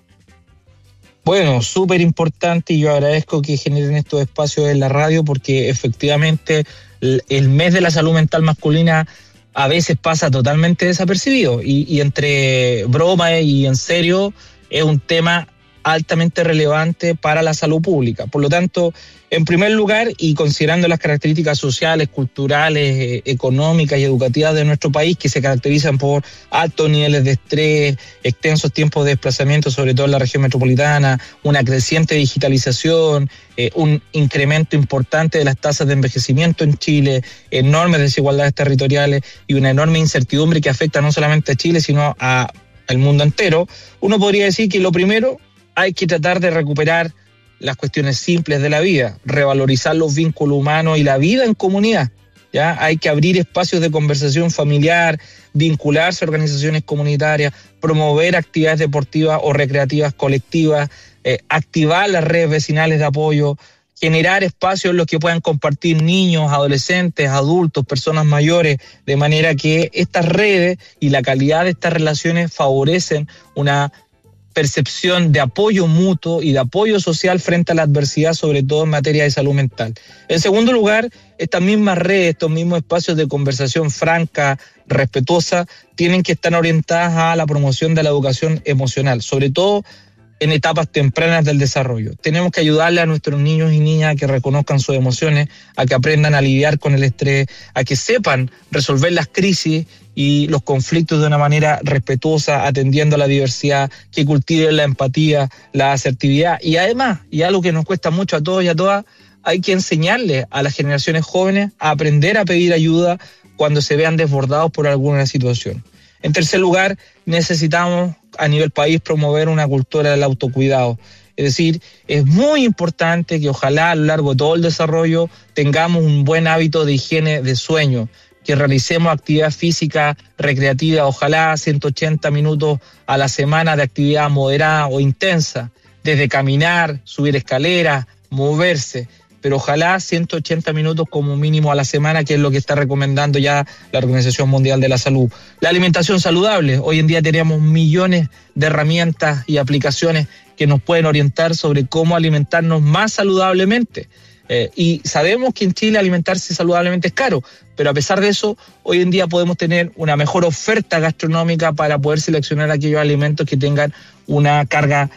Bueno, súper importante y yo agradezco que generen estos espacios en la radio porque efectivamente el mes de la salud mental masculina a veces pasa totalmente desapercibido y entre broma y en serio es un tema altamente relevante para la salud pública. Por lo tanto, en primer lugar, y considerando las características sociales, culturales, económicas y educativas de nuestro país, que se caracterizan por altos niveles de estrés, extensos tiempos de desplazamiento, sobre todo en la región metropolitana, una creciente digitalización, un incremento importante de las tasas de envejecimiento en Chile, enormes desigualdades territoriales y una enorme incertidumbre que afecta no solamente a Chile, sino al mundo entero, uno podría decir que lo primero, hay que tratar de recuperar las cuestiones simples de la vida, revalorizar los vínculos humanos y la vida en comunidad. ¿Ya? Hay que abrir espacios de conversación familiar, vincularse a organizaciones comunitarias, promover actividades deportivas o recreativas colectivas, activar las redes vecinales de apoyo, generar espacios en los que puedan compartir niños, adolescentes, adultos, personas mayores, de manera que estas redes y la calidad de estas relaciones favorecen una percepción de apoyo mutuo y de apoyo social frente a la adversidad, sobre todo en materia de salud mental. En segundo lugar, estas mismas redes, estos mismos espacios de conversación franca, respetuosa, tienen que estar orientadas a la promoción de la educación emocional, sobre todo en etapas tempranas del desarrollo. Tenemos que ayudarle a nuestros niños y niñas a que reconozcan sus emociones, a que aprendan a lidiar con el estrés, a que sepan resolver las crisis y los conflictos de una manera respetuosa, atendiendo a la diversidad, que cultiven la empatía, la asertividad. Y además, y algo que nos cuesta mucho a todos y a todas, hay que enseñarle a las generaciones jóvenes a aprender a pedir ayuda cuando se vean desbordados por alguna situación. En tercer lugar, necesitamos a nivel país promover una cultura del autocuidado. Es decir, es muy importante que ojalá a lo largo de todo el desarrollo tengamos un buen hábito de higiene de sueño, que realicemos actividad física recreativa, ojalá 180 minutos a la semana de actividad moderada o intensa, desde caminar, subir escaleras, moverse, pero ojalá 180 minutos como mínimo a la semana, que es lo que está recomendando ya la Organización Mundial de la Salud. La alimentación saludable, hoy en día tenemos millones de herramientas y aplicaciones que nos pueden orientar sobre cómo alimentarnos más saludablemente. Y sabemos que en Chile alimentarse saludablemente es caro, pero a pesar de eso, hoy en día podemos tener una mejor oferta gastronómica para poder seleccionar aquellos alimentos que tengan una carga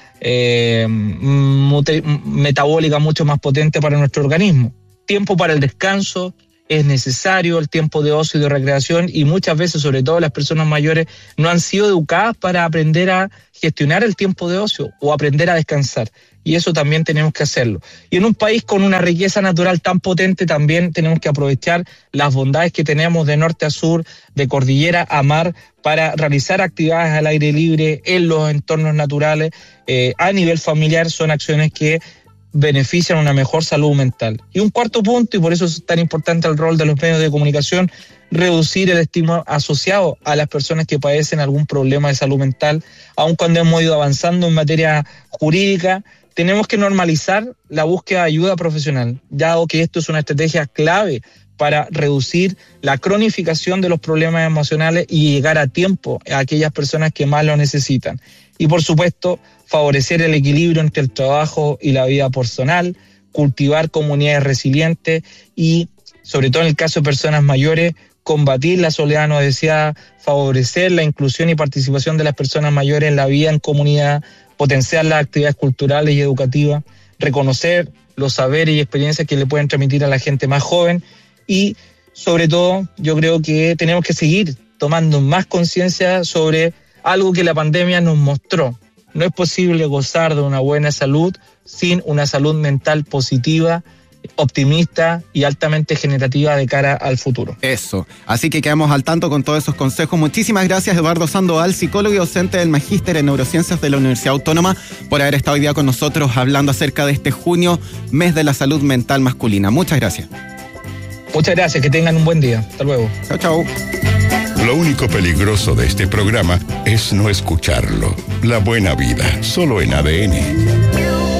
metabólica mucho más potente para nuestro organismo. Tiempo para el descanso es necesario, el tiempo de ocio y de recreación, y muchas veces, sobre todo las personas mayores, no han sido educadas para aprender a gestionar el tiempo de ocio o aprender a descansar. Y eso también tenemos que hacerlo. Y en un país con una riqueza natural tan potente, también tenemos que aprovechar las bondades que tenemos de norte a sur, de cordillera a mar, para realizar actividades al aire libre en los entornos naturales. A nivel familiar son acciones que benefician una mejor salud mental. Y un cuarto punto, y por eso es tan importante el rol de los medios de comunicación, reducir el estigma asociado a las personas que padecen algún problema de salud mental. Aun cuando hemos ido avanzando en materia jurídica, tenemos que normalizar la búsqueda de ayuda profesional, dado que esto es una estrategia clave para reducir la cronificación de los problemas emocionales y llegar a tiempo a aquellas personas que más lo necesitan. Y por supuesto, favorecer el equilibrio entre el trabajo y la vida personal, cultivar comunidades resilientes y, sobre todo en el caso de personas mayores, combatir la soledad no deseada, favorecer la inclusión y participación de las personas mayores en la vida en comunidad, potenciar las actividades culturales y educativas, reconocer los saberes y experiencias que le pueden transmitir a la gente más joven y, sobre todo, yo creo que tenemos que seguir tomando más conciencia sobre algo que la pandemia nos mostró. No es posible gozar de una buena salud sin una salud mental positiva, optimista y altamente generativa de cara al futuro. Eso. Así que quedamos al tanto con todos esos consejos. Muchísimas gracias, Eduardo Sandoval, psicólogo y docente del Magíster en Neurociencias de la Universidad Autónoma, por haber estado hoy día con nosotros hablando acerca de este junio, mes de la salud mental masculina. Muchas gracias. Muchas gracias, que tengan un buen día. Hasta luego. Chao, chao. Lo único peligroso de este programa es no escucharlo. La buena vida, solo en ADN.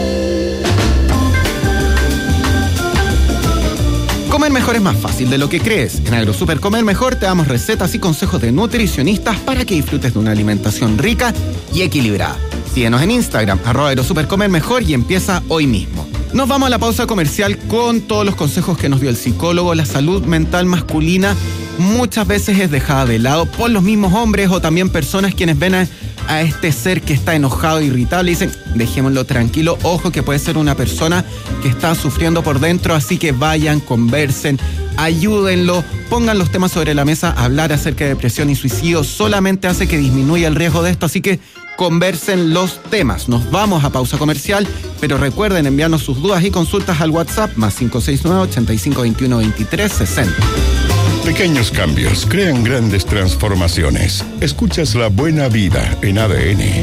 Comer mejor es más fácil de lo que crees. En AgroSuper Comer Mejor te damos recetas y consejos de nutricionistas para que disfrutes de una alimentación rica y equilibrada. Síguenos en Instagram, @AgroSuperComerMejor, y empieza hoy mismo. Nos vamos a la pausa comercial con todos los consejos que nos dio el psicólogo. La salud mental masculina muchas veces es dejada de lado por los mismos hombres o también personas quienes ven a este ser que está enojado, irritable, y dicen, dejémoslo tranquilo. Ojo que puede ser una persona que está sufriendo por dentro, así que vayan, conversen, ayúdenlo, pongan los temas sobre la mesa. Hablar acerca de depresión y suicidio solamente hace que disminuya el riesgo de esto, así que conversen los temas. Nos vamos a pausa comercial, pero recuerden enviarnos sus dudas y consultas al WhatsApp +569 8521 2360. Pequeños cambios crean grandes transformaciones. Escuchas La Buena Vida en ADN.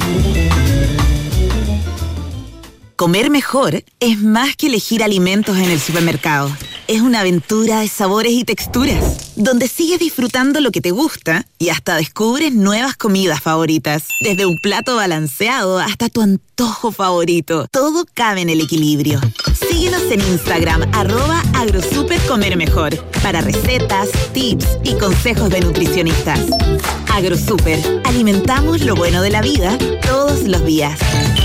Comer mejor es más que elegir alimentos en el supermercado. Es una aventura de sabores y texturas, donde sigues disfrutando lo que te gusta y hasta descubres nuevas comidas favoritas. Desde un plato balanceado hasta tu antojo favorito, todo cabe en el equilibrio. Síguenos en Instagram, @AgroSuperComerMejor, para recetas, tips y consejos de nutricionistas. AgroSuper, alimentamos lo bueno de la vida todos los días.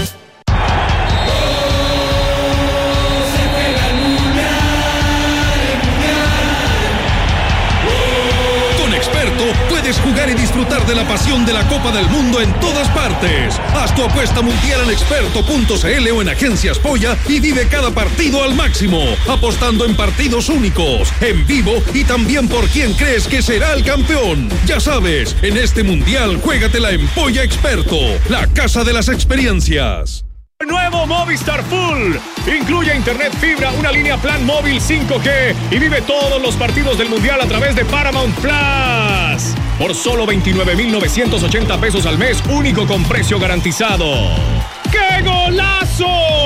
Puedes jugar y disfrutar de la pasión de la Copa del Mundo en todas partes. Haz tu apuesta mundial en experto.cl o en Agencias Polla y vive cada partido al máximo, apostando en partidos únicos, en vivo y también por quién crees que será el campeón. Ya sabes, en este mundial juégatela en Polla Experto, la casa de las experiencias. Nuevo Movistar Full. Incluye internet fibra, una línea plan móvil 5G y vive todos los partidos del Mundial a través de Paramount Plus. Por solo 29,980 pesos al mes, único con precio garantizado. ¡Qué golazo!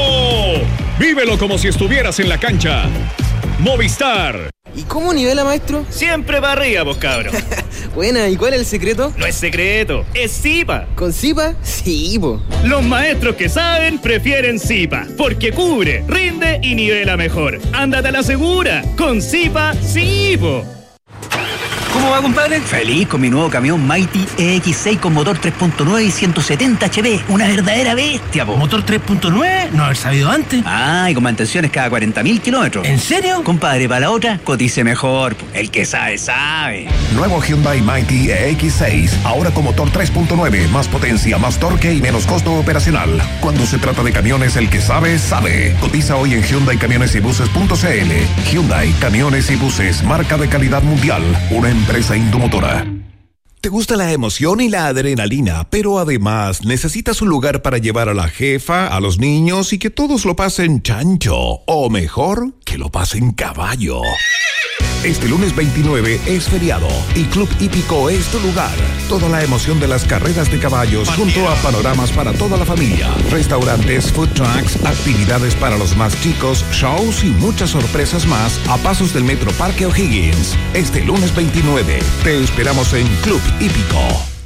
Vívelo como si estuvieras en la cancha. Movistar. ¿Y cómo nivela, maestro? Siempre para arriba, vos, cabro. Buena, ¿y cuál es el secreto? No es secreto, es Zipa. ¿Con Zipa? Sí, po. Los maestros que saben prefieren Zipa, porque cubre, rinde y nivela mejor. Ándate a la segura, con Zipa, sí, po. ¿Cómo va, compadre? Feliz con mi nuevo camión Mighty EX6 con motor 3.9 y 170 HP. Una verdadera bestia, po. ¿Motor 3.9? No haber sabido antes. Ah, y con mantenciones cada 40.000 kilómetros. ¿En serio? Compadre, para la otra, cotice mejor, po. El que sabe, sabe. Nuevo Hyundai Mighty EX6. Ahora con motor 3.9. Más potencia, más torque y menos costo operacional. Cuando se trata de camiones, el que sabe, sabe. Cotiza hoy en HyundaiCamionesYbuses.cl. Hyundai Camiones y Buses. Marca de calidad mundial. Una empresa Indomotora. Te gusta la emoción y la adrenalina, pero además necesitas un lugar para llevar a la jefa, a los niños y que todos lo pasen chancho, o mejor, que lo pasen caballo. Este lunes 29 es feriado y Club Hípico es tu lugar. Toda la emoción de las carreras de caballos junto a panoramas para toda la familia, restaurantes, food trucks, actividades para los más chicos, shows y muchas sorpresas más a pasos del Metro Parque O'Higgins. Este lunes 29 te esperamos en Club Hípico.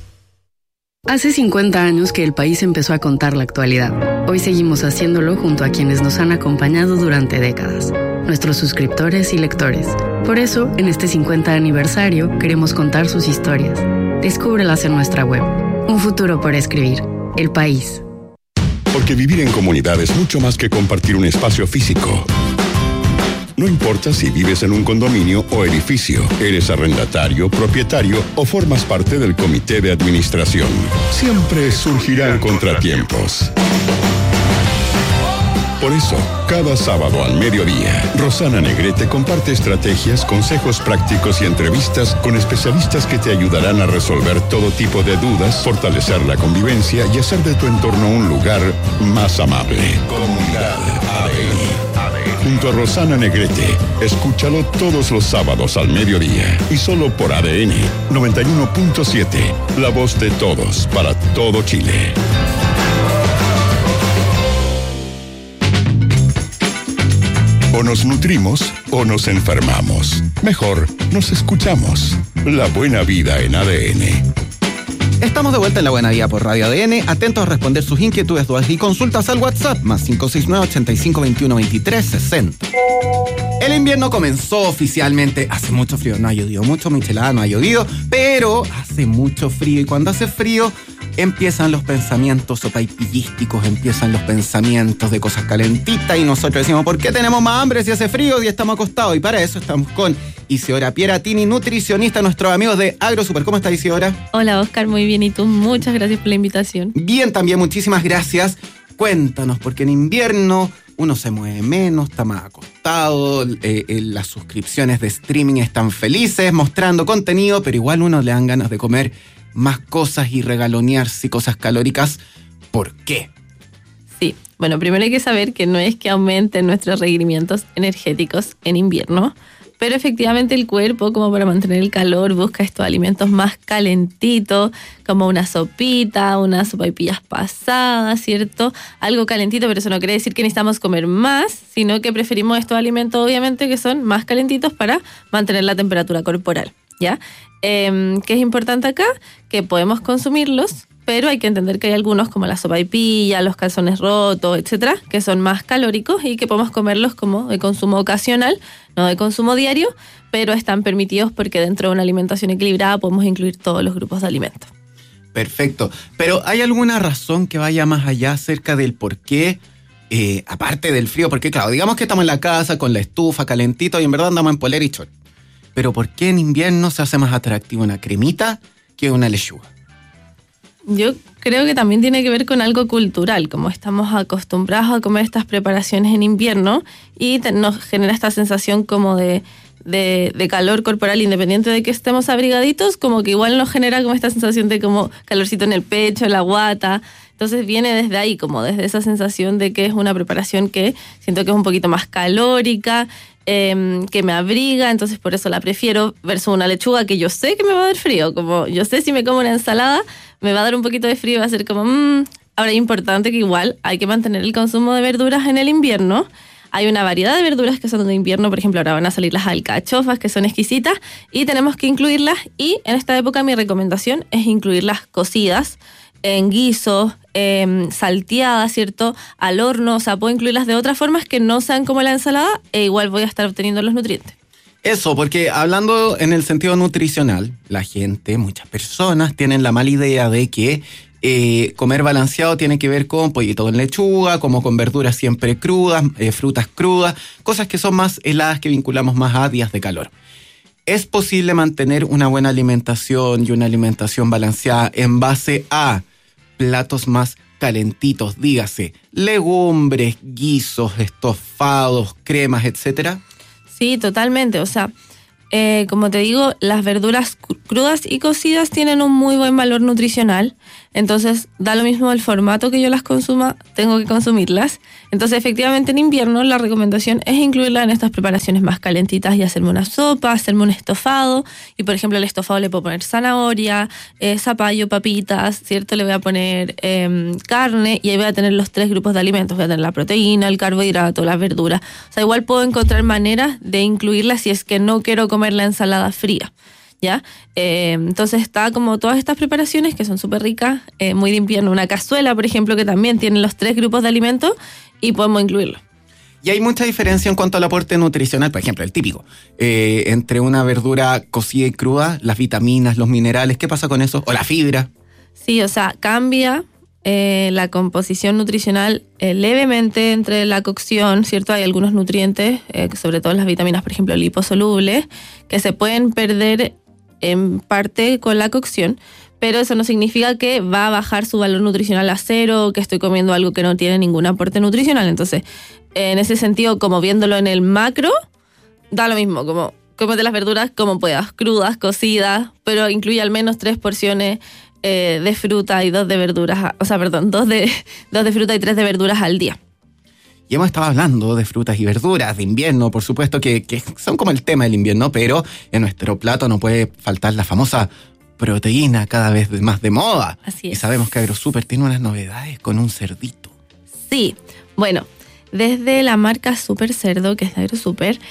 Hace 50 años que el país empezó a contar la actualidad. Hoy seguimos haciéndolo junto a quienes nos han acompañado durante décadas, nuestros suscriptores y lectores. Por eso, en este 50 aniversario, queremos contar sus historias. Descúbrelas en nuestra web. Un futuro por escribir. El País. Porque vivir en comunidad es mucho más que compartir un espacio físico. No importa si vives en un condominio o edificio, eres arrendatario, propietario o formas parte del comité de administración. Siempre surgirán contratiempos. Por eso, cada sábado al mediodía, Rosana Negrete comparte estrategias, consejos prácticos y entrevistas con especialistas que te ayudarán a resolver todo tipo de dudas, fortalecer la convivencia y hacer de tu entorno un lugar más amable. Comunidad ADN. Junto a Rosana Negrete, escúchalo todos los sábados al mediodía y solo por ADN 91.7, la voz de todos para todo Chile. O nos nutrimos o nos enfermamos. Mejor, nos escuchamos. La buena vida en ADN. Estamos de vuelta en La Buena Vida por Radio ADN, atentos a responder sus inquietudes, dudas y consultas al WhatsApp, más 569-8521-2360. El invierno comenzó oficialmente, hace mucho frío, no ha llovido mucho, michelada, no ha llovido, pero hace mucho frío, y cuando hace frío empiezan los pensamientos sopaipillísticos, empiezan los pensamientos de cosas calentitas, y nosotros decimos, ¿por qué tenemos más hambre si hace frío y estamos acostados? Y para eso estamos con Isidora Pieratini, nutricionista, nuestros amigos de AgroSuper. ¿Cómo está, Isidora? Hola, Oscar, muy bien. ¿Y tú? Muchas gracias por la invitación. Bien, también, muchísimas gracias. Cuéntanos, porque en invierno uno se mueve menos, está más acostado, las suscripciones de streaming están felices, mostrando contenido, pero igual uno le dan ganas de comer más cosas y regalonearse y cosas calóricas. ¿Por qué? Sí, bueno, primero hay que saber que no es que aumenten nuestros requerimientos energéticos en invierno, pero efectivamente el cuerpo, como para mantener el calor, busca estos alimentos más calentitos, como una sopita, unas sopaipillas pasadas, ¿cierto? Algo calentito, pero eso no quiere decir que necesitamos comer más, sino que preferimos estos alimentos, obviamente, que son más calentitos para mantener la temperatura corporal, ¿ya? ¿Qué es importante acá? Que podemos consumirlos, pero hay que entender que hay algunos como la sopaipilla, los calzones rotos, etcétera, que son más calóricos y que podemos comerlos como de consumo ocasional, no de consumo diario, pero están permitidos porque dentro de una alimentación equilibrada podemos incluir todos los grupos de alimentos. Perfecto. Pero ¿hay alguna razón que vaya más allá acerca del por qué, aparte del frío? Porque claro, digamos que estamos en la casa con la estufa calentito y en verdad andamos en polera y short. Pero ¿por qué en invierno se hace más atractivo una cremita que una lechuga? Yo creo que también tiene que ver con algo cultural, como estamos acostumbrados a comer estas preparaciones en invierno y nos genera esta sensación como de calor corporal, independiente de que estemos abrigaditos, como que igual nos genera como esta sensación de como calorcito en el pecho, en la guata. Entonces viene desde ahí, como desde esa sensación de que es una preparación que siento que es un poquito más calórica, que me abriga, entonces por eso la prefiero, versus una lechuga que yo sé que me va a dar frío, como yo sé si me como una ensalada, me va a dar un poquito de frío, va a ser como... Ahora es importante que igual hay que mantener el consumo de verduras en el invierno. Hay una variedad de verduras que son de invierno, por ejemplo, ahora van a salir las alcachofas, que son exquisitas, y tenemos que incluirlas, y en esta época mi recomendación es incluirlas cocidas, en guisos, salteadas, ¿cierto? Al horno, o sea, puedo incluirlas de otras formas que no sean como la ensalada, e igual voy a estar obteniendo los nutrientes. Eso, porque hablando en el sentido nutricional, la gente, muchas personas tienen la mala idea de que comer balanceado tiene que ver con pollito con lechuga, como con verduras siempre crudas, frutas crudas, cosas que son más heladas, que vinculamos más a días de calor. ¿Es posible mantener una buena alimentación y una alimentación balanceada en base a platos más calentitos, dígase, legumbres, guisos, estofados, cremas, etcétera? Sí, totalmente. O sea, como te digo, las verduras crudas y cocidas tienen un muy buen valor nutricional. Entonces, da lo mismo el formato que yo las consuma, tengo que consumirlas. Entonces, efectivamente, en invierno la recomendación es incluirla en estas preparaciones más calentitas y hacerme una sopa, hacerme un estofado. Y, por ejemplo, al estofado le puedo poner zanahoria, zapallo, papitas, ¿cierto? Le voy a poner carne, y ahí voy a tener los 3 grupos de alimentos. Voy a tener la proteína, el carbohidrato, las verduras. O sea, igual puedo encontrar maneras de incluirlas si es que no quiero comer la ensalada fría, ¿ya? Entonces está como todas estas preparaciones que son súper ricas, muy de invierno. Una cazuela, por ejemplo, que también tiene los 3 grupos de alimentos y podemos incluirlo. Y hay mucha diferencia en cuanto al aporte nutricional, por ejemplo, el típico, entre una verdura cocida y cruda, las vitaminas, los minerales, ¿qué pasa con eso? O la fibra. Sí, o sea, cambia la composición nutricional levemente entre la cocción, ¿cierto? Hay algunos nutrientes, sobre todo las vitaminas, por ejemplo, liposolubles, que se pueden perder en parte con la cocción, pero eso no significa que va a bajar su valor nutricional a 0, que estoy comiendo algo que no tiene ningún aporte nutricional. Entonces, en ese sentido, como viéndolo en el macro, da lo mismo, como cómete las verduras como puedas, crudas, cocidas, pero incluye al menos 3 porciones de fruta y 2 de verduras, o sea, perdón, 2 de fruta y 3 de verduras al día. Y hemos estado hablando de frutas y verduras, de invierno, por supuesto, que son como el tema del invierno, pero en nuestro plato no puede faltar la famosa proteína, cada vez más de moda. Así es. Y sabemos que AgroSuper tiene unas novedades con un cerdito. Sí, bueno, desde la marca Super Cerdo, que es de AgroSuper,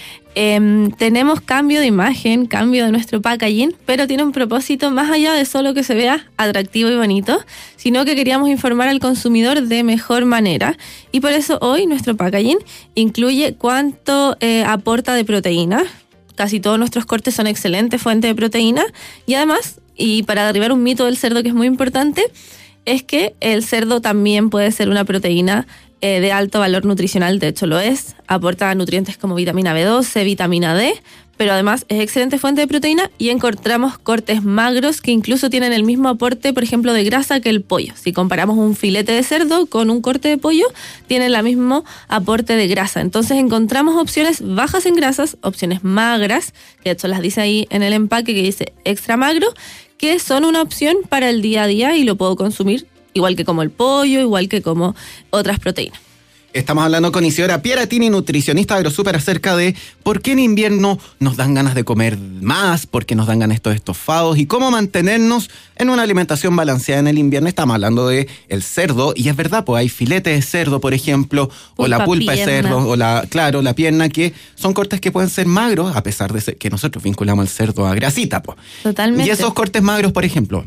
tenemos cambio de imagen, cambio de nuestro packaging, pero tiene un propósito más allá de solo que se vea atractivo y bonito, sino que queríamos informar al consumidor de mejor manera, y por eso hoy nuestro packaging incluye cuánto aporta de proteína. Casi todos nuestros cortes son excelentes fuentes de proteína, y además, y para derribar un mito del cerdo que es muy importante, es que el cerdo también puede ser una proteína de alto valor nutricional. De hecho lo es, aporta nutrientes como vitamina B12, vitamina D, pero además es excelente fuente de proteína, y encontramos cortes magros que incluso tienen el mismo aporte, por ejemplo, de grasa que el pollo. Si comparamos un filete de cerdo con un corte de pollo, tienen el mismo aporte de grasa. Entonces encontramos opciones bajas en grasas, opciones magras, que de hecho las dice ahí en el empaque que dice extra magro, que son una opción para el día a día y lo puedo consumir igual que como el pollo, igual que como otras proteínas. Estamos hablando con Isidora Pieratini, nutricionista de AgroSuper, acerca de por qué en invierno nos dan ganas de comer más, por qué nos dan ganas estos estofados y cómo mantenernos en una alimentación balanceada en el invierno. Estamos hablando de el cerdo, y es verdad, pues hay filetes de cerdo, por ejemplo, o la pulpa de cerdo, o la pierna, que son cortes que pueden ser magros, a pesar de que nosotros vinculamos al cerdo a grasita, pues. Totalmente. Y esos cortes magros, por ejemplo,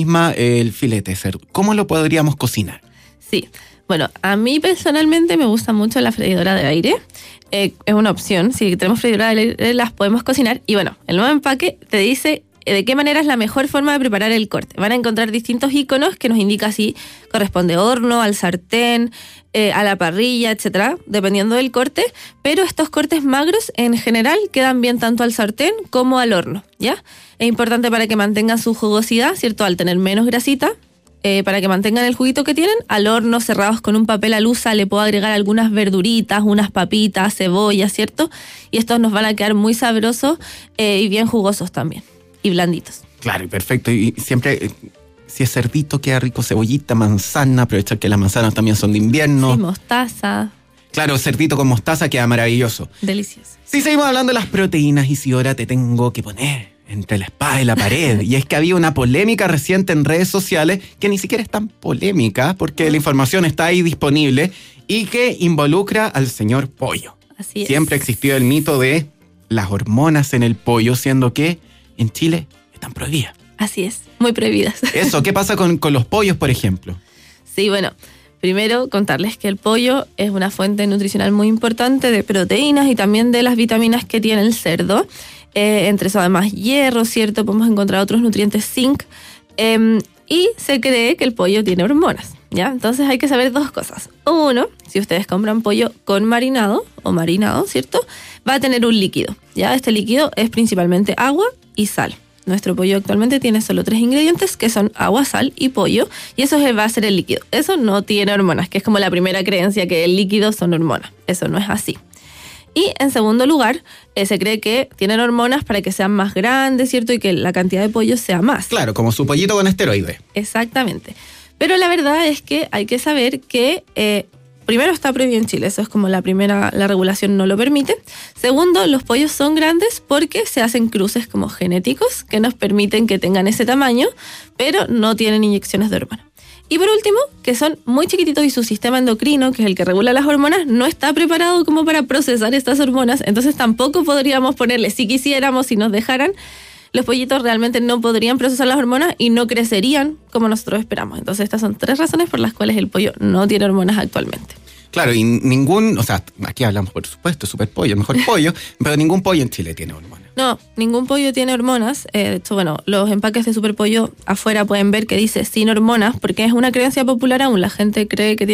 el filete de cerdo, ¿cómo lo podríamos cocinar? Sí. Bueno, a mí personalmente me gusta mucho la freidora de aire. Es una opción. Si tenemos freidora de aire, las podemos cocinar. Y bueno, el nuevo empaque te dice de qué manera es la mejor forma de preparar el corte. Van a encontrar distintos iconos que nos indica si corresponde horno, al sartén, a la parrilla, etcétera, dependiendo del corte. Pero estos cortes magros en general quedan bien tanto al sartén como al horno, ¿ya? Es importante para que mantengan su jugosidad, ¿cierto? Al tener menos grasita. Para que mantengan el juguito que tienen, al horno cerrados con un papel alusa le puedo agregar algunas verduritas, unas papitas, cebolla, ¿cierto? Y estos nos van a quedar muy sabrosos y bien jugosos también, y blanditos. Claro, y perfecto. Y siempre Si es cerdito, queda rico, cebollita, manzana, aprovechar que las manzanas también son de invierno. Sí, mostaza. Claro, cerdito con mostaza queda maravilloso. Delicioso. Si seguimos hablando de las proteínas, y si ahora te tengo que poner entre la espada y la pared, y es que había una polémica reciente en redes sociales que ni siquiera es tan polémica porque la información está ahí disponible y que involucra al señor pollo. Así es. Siempre existió el mito de las hormonas en el pollo, siendo que en Chile están prohibidas. Así es, muy prohibidas. Eso, ¿qué pasa con los pollos, por ejemplo? Sí, bueno, primero contarles que el pollo es una fuente nutricional muy importante de proteínas y también de las vitaminas que tiene el cerdo. Entre eso además hierro, ¿cierto? Podemos encontrar otros nutrientes zinc. Y se cree que el pollo tiene hormonas, ¿ya? Entonces hay que saber dos cosas. Uno, si ustedes compran pollo con marinado o marinado, ¿cierto? Va a tener un líquido, ¿ya? Este líquido es principalmente agua y sal. Nuestro pollo actualmente tiene solo 3 ingredientes, que son agua, sal y pollo, y eso va a ser el líquido. Eso no tiene hormonas, que es como la primera creencia que el líquido son hormonas. Eso no es así. Y en segundo lugar, se cree que tienen hormonas para que sean más grandes, ¿cierto? Y que la cantidad de pollo sea más. Claro, como su pollito con esteroides. Exactamente. Pero la verdad es que hay que saber que primero está prohibido en Chile, eso es como la regulación no lo permite. Segundo, los pollos son grandes porque se hacen cruces como genéticos que nos permiten que tengan ese tamaño, pero no tienen inyecciones de hormonas. Y por último, que son muy chiquititos y su sistema endocrino, que es el que regula las hormonas, no está preparado como para procesar estas hormonas, entonces tampoco podríamos ponerle, si quisiéramos, si nos dejaran, los pollitos realmente no podrían procesar las hormonas y no crecerían como nosotros esperamos. Entonces estas son 3 razones por las cuales el pollo no tiene hormonas actualmente. Claro, y ningún, o sea, aquí hablamos por supuesto, super pollo, el mejor pollo, pero ningún pollo en Chile tiene hormonas. No, ningún pollo tiene hormonas. De hecho, bueno, los empaques de superpollo afuera pueden ver que dice sin hormonas, porque es una creencia popular aún. La gente cree que tiene